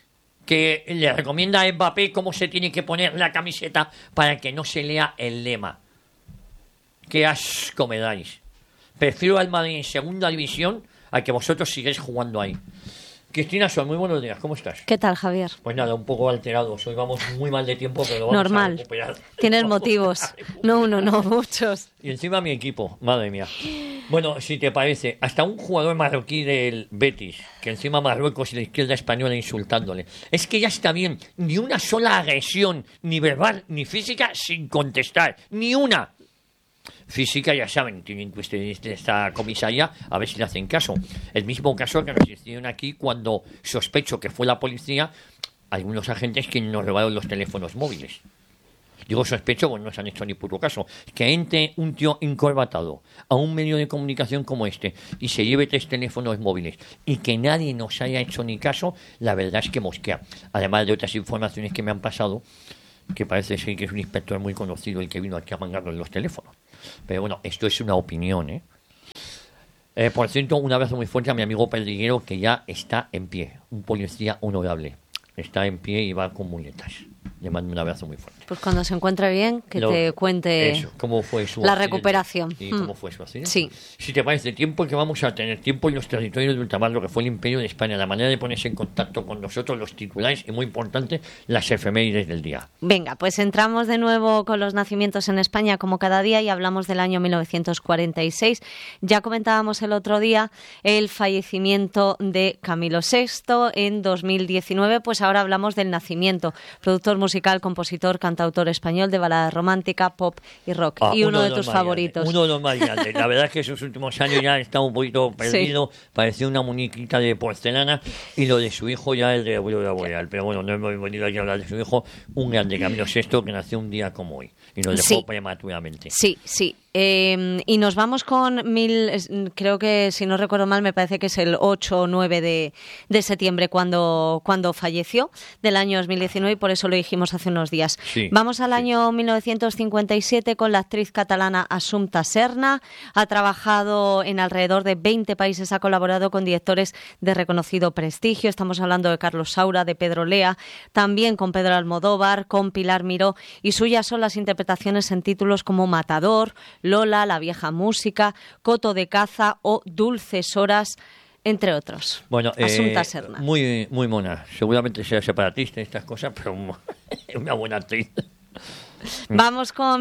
que le recomienda a Mbappé cómo se tiene que poner la camiseta para que no se lea el lema. Qué asco me dais. Prefiero al Madrid en segunda división a que vosotros sigáis jugando ahí. Cristina Sol, muy buenos días, ¿cómo estás? ¿Qué tal, Javier? Pues nada, un poco alterados. Hoy vamos muy mal de tiempo, pero vamos a recuperar. Tienes motivos. No uno, no muchos. Y encima mi equipo, madre mía. Bueno, si te parece, hasta un jugador marroquí del Betis, que encima Marruecos y la izquierda española insultándole. Es que ya está bien, ni una sola agresión, ni verbal, ni física, sin contestar. Ni una. Física, ya saben, tienen que ustedes esta comisaría a ver si le hacen caso. El mismo caso que nos hicieron aquí cuando sospecho que fue la policía, algunos agentes que nos robaron los teléfonos móviles. Digo sospecho, bueno, no se han hecho ni puto caso. Que entre un tío encorbatado a un medio de comunicación como este y se lleve 3 teléfonos móviles y que nadie nos haya hecho ni caso, la verdad es que mosquea. Además de otras informaciones que me han pasado, que parece ser que es un inspector muy conocido el que vino aquí a mangarnos los teléfonos. Pero bueno, esto es una opinión, ¿eh? Por cierto, un abrazo muy fuerte a mi amigo Perdiguero, que ya está en pie. Un policía honorable. Está en pie y va con muletas. Le mando un abrazo muy fuerte. Pues cuando se encuentre bien, que te cuente eso, cómo fue su la recuperación. ¿Y cómo fue su accidente? Sí. Si te parece, tiempo que vamos a tener, tiempo en los territorios de ultramar, lo que fue el Imperio de España, la manera de ponerse en contacto con nosotros, los titulares y, muy importante, las efemérides del día. Venga, pues entramos de nuevo con los nacimientos en España como cada día y hablamos del año 1946. Ya comentábamos el otro día el fallecimiento de Camilo VI en 2019, pues ahora hablamos del nacimiento. Productor musical, compositor, cantautor español de balada romántica, pop y rock. Y uno de tus favoritos. Uno de los más grandes. La verdad es que esos últimos años ya está un poquito perdido. Sí. Parecía una muñequita de porcelana. Y lo de su hijo ya es de Aurora Boreal. Pero bueno, no hemos venido aquí a hablar de su hijo. Un grande, Camilo VI, que nació un día como hoy. Y nos dejó prematuramente. Sí, sí. Y nos vamos con creo que, si no recuerdo mal, me parece que es el 8 o 9 de septiembre cuando falleció, del año 2019, y por eso lo dijimos hace unos días. Sí, vamos al año 1957 con la actriz catalana Assumpta Serna. Ha trabajado en alrededor de 20 países, ha colaborado con directores de reconocido prestigio. Estamos hablando de Carlos Saura, de Pedro Lea, también con Pedro Almodóvar, con Pilar Miró, y suyas son las interpretaciones en títulos como Matador, Lola, La vieja música, Coto de caza o Dulces horas, entre otros. Bueno, Assumpta Serna. Muy, muy mona. Seguramente sea separatista y estas cosas, pero es una buena actriz. Vamos con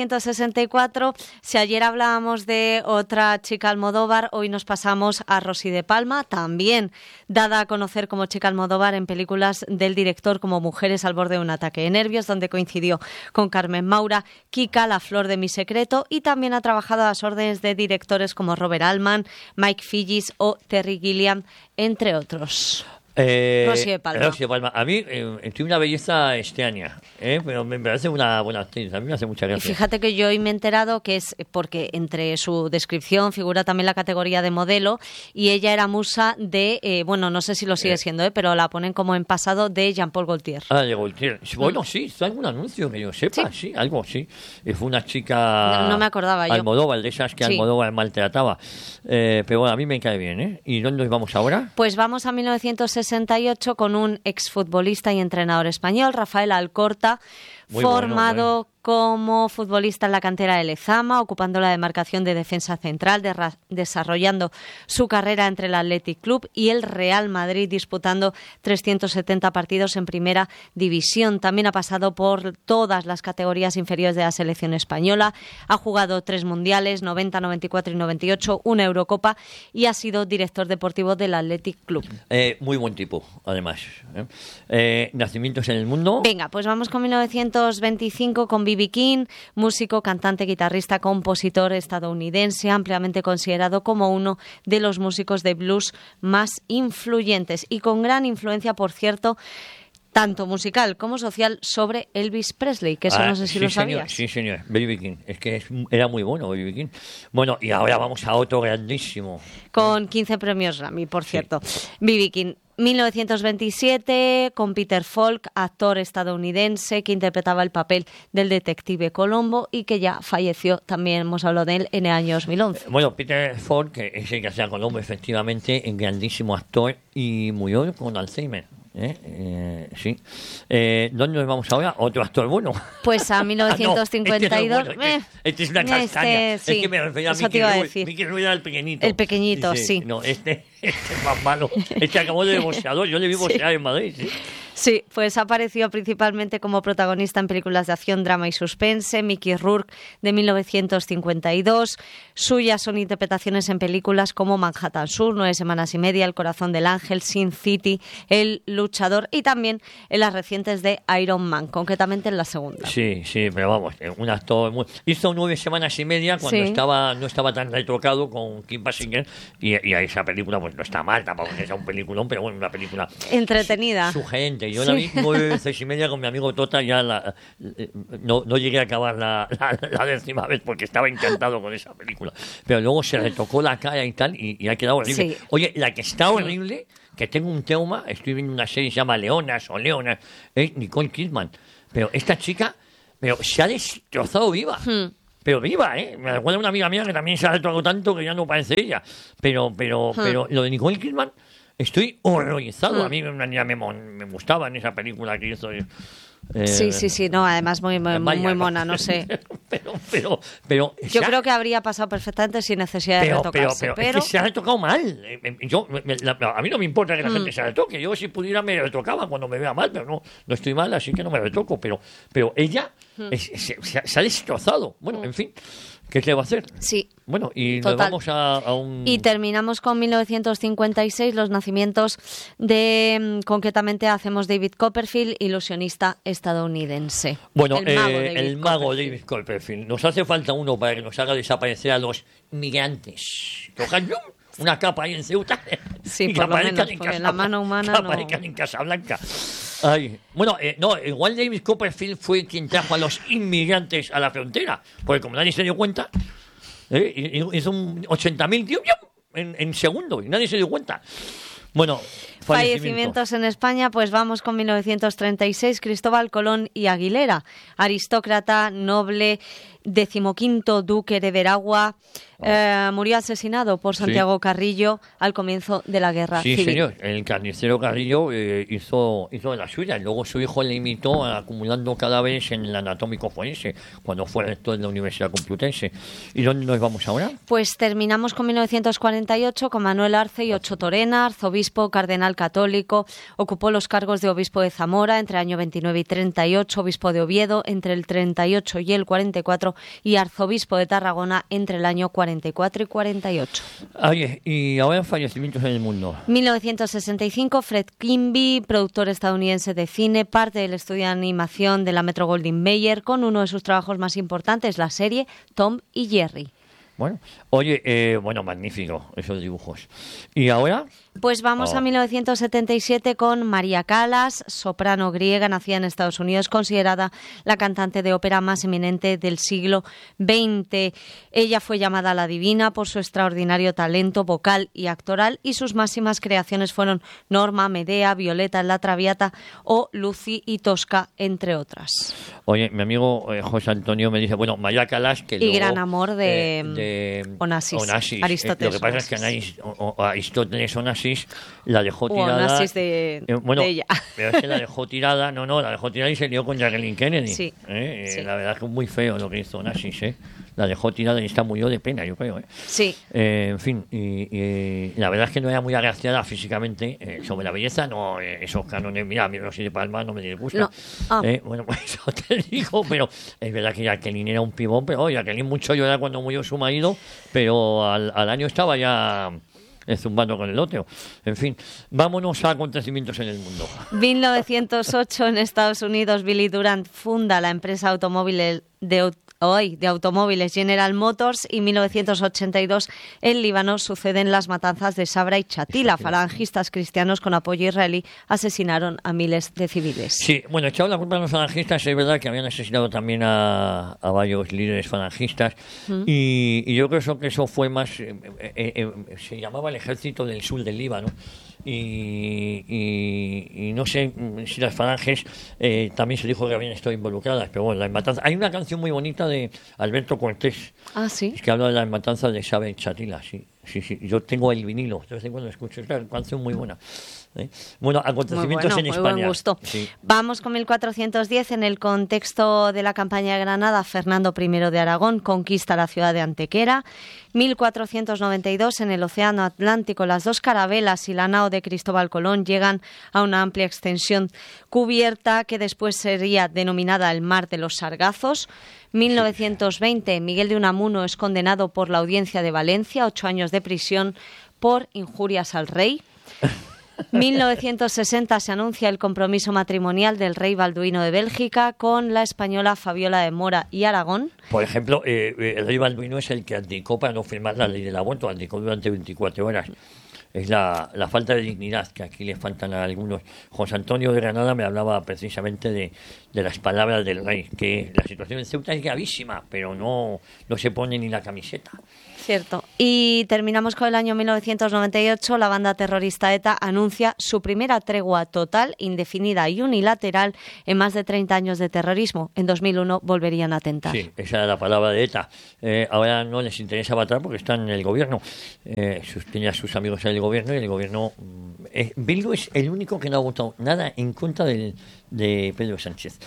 1964. Si ayer hablábamos de otra chica Almodóvar, hoy nos pasamos a Rosy de Palma, también dada a conocer como chica Almodóvar en películas del director como Mujeres al borde de un ataque de nervios, donde coincidió con Carmen Maura, Kika, La flor de mi secreto, y también ha trabajado a las órdenes de directores como Robert Altman, Mike Figgis o Terry Gilliam, entre otros. Rosy de Palma. Rosy de Palma. A mí tiene una belleza extraña, pero me parece una buena actriz. A mí me hace mucha gracia. Y fíjate que yo hoy me he enterado que es porque entre su descripción figura también la categoría de modelo, y ella era musa de, bueno, no sé si lo sigue siendo, pero la ponen como en pasado, de Jean-Paul Gaultier. Ah, de Gaultier. Bueno, sí, está algún anuncio que yo sepa, sí, algo, sí. Fue una chica... No me acordaba yo. Almodóvar, de esas que Almodóvar maltrataba. Pero bueno, a mí me cae bien, ¿eh? ¿Y dónde nos vamos ahora? Pues vamos a 1968 con un exfutbolista y entrenador español, Rafael Alcorta, muy formado como futbolista en la cantera de Lezama, ocupando la demarcación de defensa central, desarrollando su carrera entre el Athletic Club y el Real Madrid, disputando 370 partidos en primera división. También ha pasado por todas las categorías inferiores de la selección española, ha jugado 3 mundiales, 90, 94 y 98, una Eurocopa, y ha sido director deportivo del Athletic Club. Muy buen tipo, además. Nacimientos en el mundo. Venga, pues vamos con 1925 con Vivi B.B. King, músico, cantante, guitarrista, compositor estadounidense, ampliamente considerado como uno de los músicos de blues más influyentes y con gran influencia, por cierto, tanto musical como social, sobre Elvis Presley, que eso no sé si lo sabías. Sí, señor, B.B. King. Es que era muy bueno B.B. King. Bueno, y ahora vamos a otro grandísimo. Con 15 premios Grammy, por cierto. B.B. King. 1927, con Peter Falk, actor estadounidense que interpretaba el papel del detective Colombo y que ya falleció, también hemos hablado de él, en el año 2011. Bueno, Peter Falk, que es el que hacía Colombo, efectivamente, un grandísimo actor y murió con Alzheimer. Sí. ¿Dónde nos vamos ahora? Otro actor bueno. Pues a 1952. Este es una castaña. Sí, es que me refería a Mickey Rourke era el pequeñito. El pequeñito, sí. No, este es más malo. Este acabó de boxeador. Yo le vi boxear en Madrid. Sí, pues ha aparecido principalmente como protagonista en películas de acción, drama y suspense. Mickey Rourke, de 1952. Suyas son interpretaciones en películas como Manhattan Sur, 9 semanas y media, El corazón del ángel, Sin City, El luchador y también en las recientes de Iron Man, concretamente en la segunda. Sí, pero vamos, un actor hizo 9 semanas y media cuando no estaba tan retocado con Kim Basinger y a esa película pues no está mal, tampoco es un peliculón, pero bueno, una película entretenida. Sugerente. Yo la vi 9 veces y media con mi amigo Tota, ya no llegué a acabar la 10ª vez porque estaba encantado con esa película. Pero luego se retocó la cara y tal y ha quedado horrible. Sí. Oye, la que está horrible, que tengo un trauma, estoy viendo una serie que se llama Leonas, es Nicole Kidman. Pero esta chica, se ha destrozado viva. Pero viva, ¿eh? Me recuerda a una amiga mía que también se ha retrocado tanto que ya no parece ella. Pero lo de Nicole Kidman, estoy horrorizado. A mí me gustaba en esa película que hizo. Sí, no, además muy mona, no sé. Pero yo creo que habría pasado perfectamente sin necesidad de retocarse. Pero es que se ha retocado mal. A mí no me importa que la gente se retoque. Yo, si pudiera, me retocaba cuando me vea mal, pero no estoy mal, así que no me retoco. Pero ella se ha destrozado. Bueno, en fin, ¿qué se va a hacer? Sí. Bueno, y total. Nos vamos a un... Y terminamos con 1956, los nacimientos concretamente hacemos David Copperfield, ilusionista estadounidense. Bueno, el mago David Copperfield. Nos hace falta uno para que nos haga desaparecer a los migrantes. Cojan una capa ahí en Ceuta. Sí, por lo menos, porque la mano humana no... aparezcan en Casablanca. Ay. Bueno, igual David Copperfield fue quien trajo a los inmigrantes a la frontera, porque como nadie se dio cuenta, hizo 80.000 tíos en segundo y nadie se dio cuenta. Bueno, fallecimientos en España, pues vamos con 1936, Cristóbal Colón y Aguilera, aristócrata, noble, 15º duque de Veragua, murió asesinado por Santiago Carrillo al comienzo de la Guerra Civil. Sí, señor, el carnicero Carrillo hizo de la suya. Luego su hijo le imitó acumulando cadáveres en el anatómico forense, cuando fue rector de la Universidad Complutense. ¿Y dónde nos vamos ahora? Pues terminamos con 1948 con Manuel Arce y Ocho Torena, arzobispo, cardenal católico, ocupó los cargos de obispo de Zamora entre el año 29 y 38, obispo de Oviedo entre el 38 y el 44 y arzobispo de Tarragona entre el año 44 y 48. Oye, y ahora fallecimientos en el mundo. 1965, Fred Quimby, productor estadounidense de cine, parte del estudio de animación de la Metro-Goldwyn-Mayer, con uno de sus trabajos más importantes, la serie Tom y Jerry. Bueno, oye, magnífico esos dibujos. ¿Y ahora? Pues vamos a 1977 con María Callas, soprano griega, nacida en Estados Unidos, considerada la cantante de ópera más eminente del siglo XX. Ella fue llamada la divina por su extraordinario talento vocal y actoral, y sus máximas creaciones fueron Norma, Medea, Violeta en la Traviata o Lucy y Tosca, entre otras. Oye, mi amigo José Antonio me dice, María Callas, que luego, gran amor de Onassis. Lo Aristóteles. que pasa es que Aristóteles Onassis la dejó tirada. Onassis de ella. Pero es que la dejó tirada, la dejó tirada y se lió con Jacqueline Kennedy. Sí. Sí. La verdad es que es muy feo lo que hizo Onassis, La dejó tirada y está murió de pena, yo creo. Sí. En fin, y la verdad es que no era muy agraciada físicamente. Sobre la belleza, no, esos cánones, mira, los siete palmas no me disgustan. No. Pues eso te digo, pero es verdad que Jacqueline era un pibón, pero Jacqueline mucho lloraba cuando murió su marido, pero al año estaba ya zumbando con el otro. En fin, vámonos a acontecimientos en el mundo. 1908 en Estados Unidos, Billy Durant funda la empresa automóvil de automóviles General Motors, y 1982 en Líbano suceden las matanzas de Sabra y Chatila. Falangistas cristianos con apoyo israelí asesinaron a miles de civiles. Sí, bueno, echaron la culpa a los falangistas, es verdad que habían asesinado también a varios líderes falangistas, y yo creo que eso fue más, se llamaba el Ejército del Sur del Líbano, y no sé si las falanges también se dijo que habían estado involucradas, pero bueno, las matanzas. Hay una canción muy bonita de Alberto Cortés, ¿sí? que habla de las matanzas de Sabra y Chatila, sí. Yo tengo el vinilo, de vez en cuando escucho, es una canción muy buena. Bueno, acontecimientos en España. Muy buen gusto. Sí. Vamos con 1410. En el contexto de la campaña de Granada, Fernando I de Aragón conquista la ciudad de Antequera. 1492, en el Océano Atlántico, las dos carabelas y la nao de Cristóbal Colón llegan a una amplia extensión cubierta que después sería denominada el Mar de los Sargazos. 1920, Miguel de Unamuno es condenado por la Audiencia de Valencia, 8 años de prisión por injurias al rey. 1960 se anuncia el compromiso matrimonial del rey Balduino de Bélgica con la española Fabiola de Mora y Aragón. Por ejemplo, el rey Balduino es el que abdicó para no firmar la ley del aborto, abdicó durante 24 horas. Es la falta de dignidad que aquí le faltan a algunos. José Antonio de Granada me hablaba precisamente de las palabras del rey, que la situación en Ceuta es gravísima, pero no se pone ni la camiseta. Cierto. Y terminamos con el año 1998. La banda terrorista ETA anuncia su primera tregua total, indefinida y unilateral en más de 30 años de terrorismo. En 2001 volverían a atentar. Sí, esa era la palabra de ETA. Ahora no les interesa matar porque están en el gobierno. Tiene a sus amigos en el gobierno, y el gobierno... Bildu es el único que no ha votado nada en contra de Pedro Sánchez.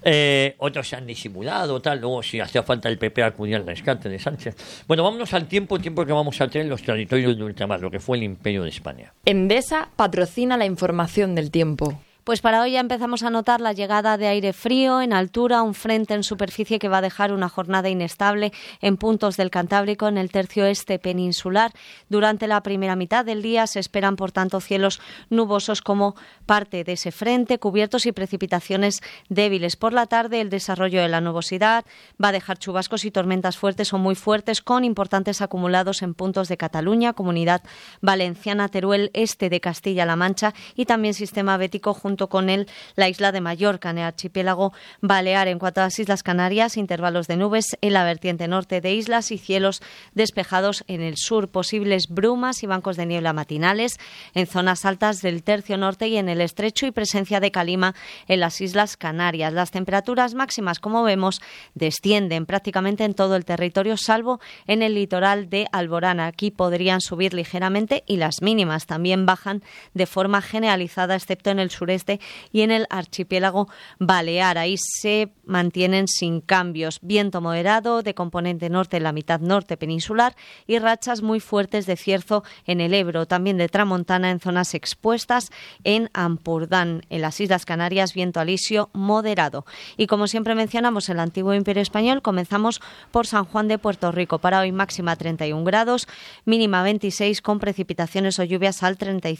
Otros se han disimulado, tal. Luego, si hacía falta, el PP acudía al rescate de Sánchez. Bueno, vámonos al tiempo que vamos a tener los territorios de ultramar, lo que fue el Imperio de España. Endesa patrocina la información del tiempo. Pues para hoy ya empezamos a notar la llegada de aire frío en altura, un frente en superficie que va a dejar una jornada inestable en puntos del Cantábrico, en el tercio este peninsular. Durante la primera mitad del día se esperan, por tanto, cielos nubosos como parte de ese frente, cubiertos y precipitaciones débiles. Por la tarde, el desarrollo de la nubosidad va a dejar chubascos y tormentas fuertes o muy fuertes, con importantes acumulados en puntos de Cataluña, Comunidad Valenciana, Teruel, este de Castilla-La Mancha y también sistema bético junto con él la isla de Mallorca, en el archipiélago balear. En cuanto a las Islas Canarias, intervalos de nubes en la vertiente norte de islas y cielos despejados en el sur, posibles brumas y bancos de niebla matinales en zonas altas del tercio norte y en el estrecho, y presencia de calima en las Islas Canarias. Las temperaturas máximas, como vemos, descienden prácticamente en todo el territorio, salvo en el litoral de Alborán. Aquí podrían subir ligeramente, y las mínimas también bajan de forma generalizada, excepto en el sureste y en el archipiélago balear. Ahí se mantienen sin cambios. Viento moderado de componente norte en la mitad norte peninsular y rachas muy fuertes de cierzo en el Ebro, también de tramontana en zonas expuestas en Ampurdán. En las Islas Canarias, viento alisio moderado. Y como siempre mencionamos el antiguo Imperio Español, comenzamos por San Juan de Puerto Rico. Para hoy máxima 31 grados, mínima 26, con precipitaciones o lluvias al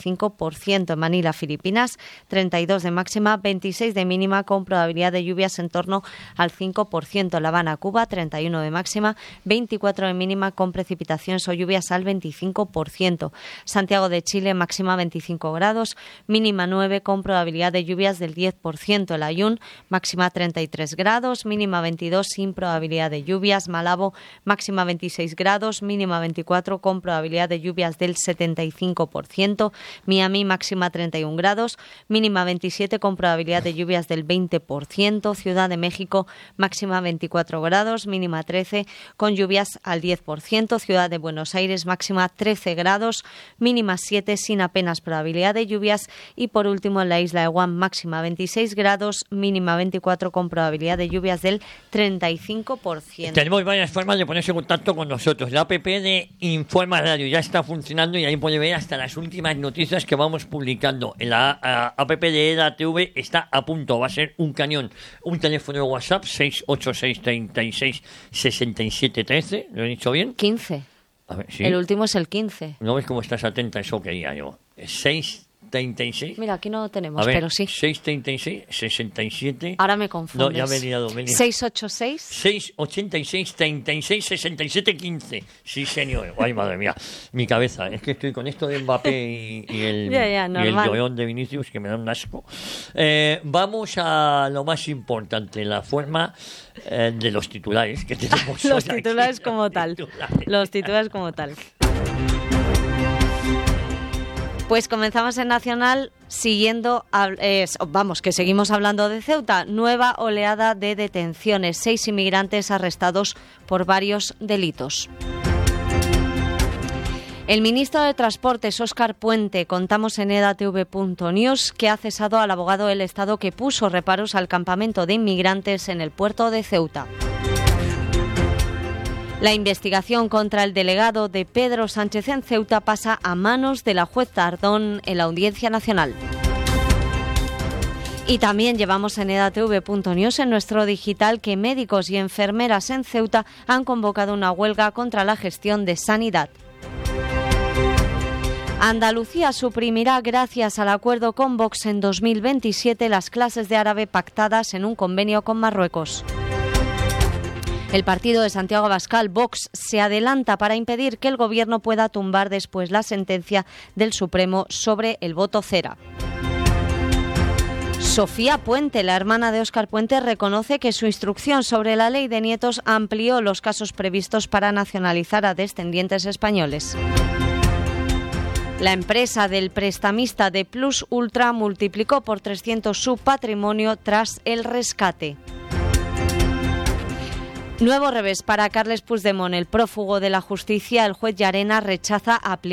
35%. En Manila, Filipinas, 32 de máxima, 26 de mínima, con probabilidad de lluvias en torno al 5%. La Habana, Cuba, 31 de máxima, 24 de mínima, con precipitaciones o lluvias al 25%. Santiago de Chile, máxima 25 grados, mínima 9, con probabilidad de lluvias del 10%. El Ayun, máxima 33 grados, mínima 22, sin probabilidad de lluvias. Malabo, máxima 26 grados, mínima 24, con probabilidad de lluvias del 75%. Miami, máxima 31 grados, mínima 27, con probabilidad de lluvias del 20%. Ciudad de México, máxima 24 grados, mínima 13, con lluvias al 10%. Ciudad de Buenos Aires, máxima 13 grados, mínima 7, sin apenas probabilidad de lluvias. Y por último, en la isla de Guam, máxima 26 grados, mínima 24, con probabilidad de lluvias del 35%. Tenemos varias formas de ponerse en contacto con nosotros. La app de Informa Radio ya está funcionando, y ahí puede ver hasta las últimas noticias que vamos publicando. En la app de EDATV está a punto, va a ser un cañón. Un teléfono de WhatsApp, 686 36 67 13, ¿lo he dicho bien? 15. A ver, ¿sí? El último es el 15. ¿No ves cómo estás atenta? Eso quería yo. 636. Mira, aquí no lo tenemos, pero sí. 636, 67. Ahora me confundes. No, ya me he liado. 686. 686, 36, 67, 15. Sí, señor. Ay, madre mía. Mi cabeza. Es que estoy con esto de Mbappé y el llorón de Vinicius, que me da un asco. Vamos a lo más importante, la forma de los titulares que tenemos. Los titulares como tal. Los titulares como tal. Pues comenzamos en Nacional siguiendo, que seguimos hablando de Ceuta. Nueva oleada de detenciones. 6 inmigrantes arrestados por varios delitos. El ministro de Transportes, Óscar Puente, contamos en edatv.news, que ha cesado al abogado del Estado que puso reparos al campamento de inmigrantes en el puerto de Ceuta. La investigación contra el delegado de Pedro Sánchez en Ceuta pasa a manos de la juez Tardón en la Audiencia Nacional. Y también llevamos en edatv.news en nuestro digital que médicos y enfermeras en Ceuta han convocado una huelga contra la gestión de sanidad. Andalucía suprimirá, gracias al acuerdo con Vox en 2027, las clases de árabe pactadas en un convenio con Marruecos. El partido de Santiago Abascal, Vox, se adelanta para impedir que el Gobierno pueda tumbar después la sentencia del Supremo sobre el voto cera. Sofía Puente, la hermana de Óscar Puente, reconoce que su instrucción sobre la ley de nietos amplió los casos previstos para nacionalizar a descendientes españoles. La empresa del prestamista de Plus Ultra multiplicó por 300 su patrimonio tras el rescate. Nuevo revés para Carles Puigdemont, el prófugo de la justicia. El juez Llarena rechaza aplicar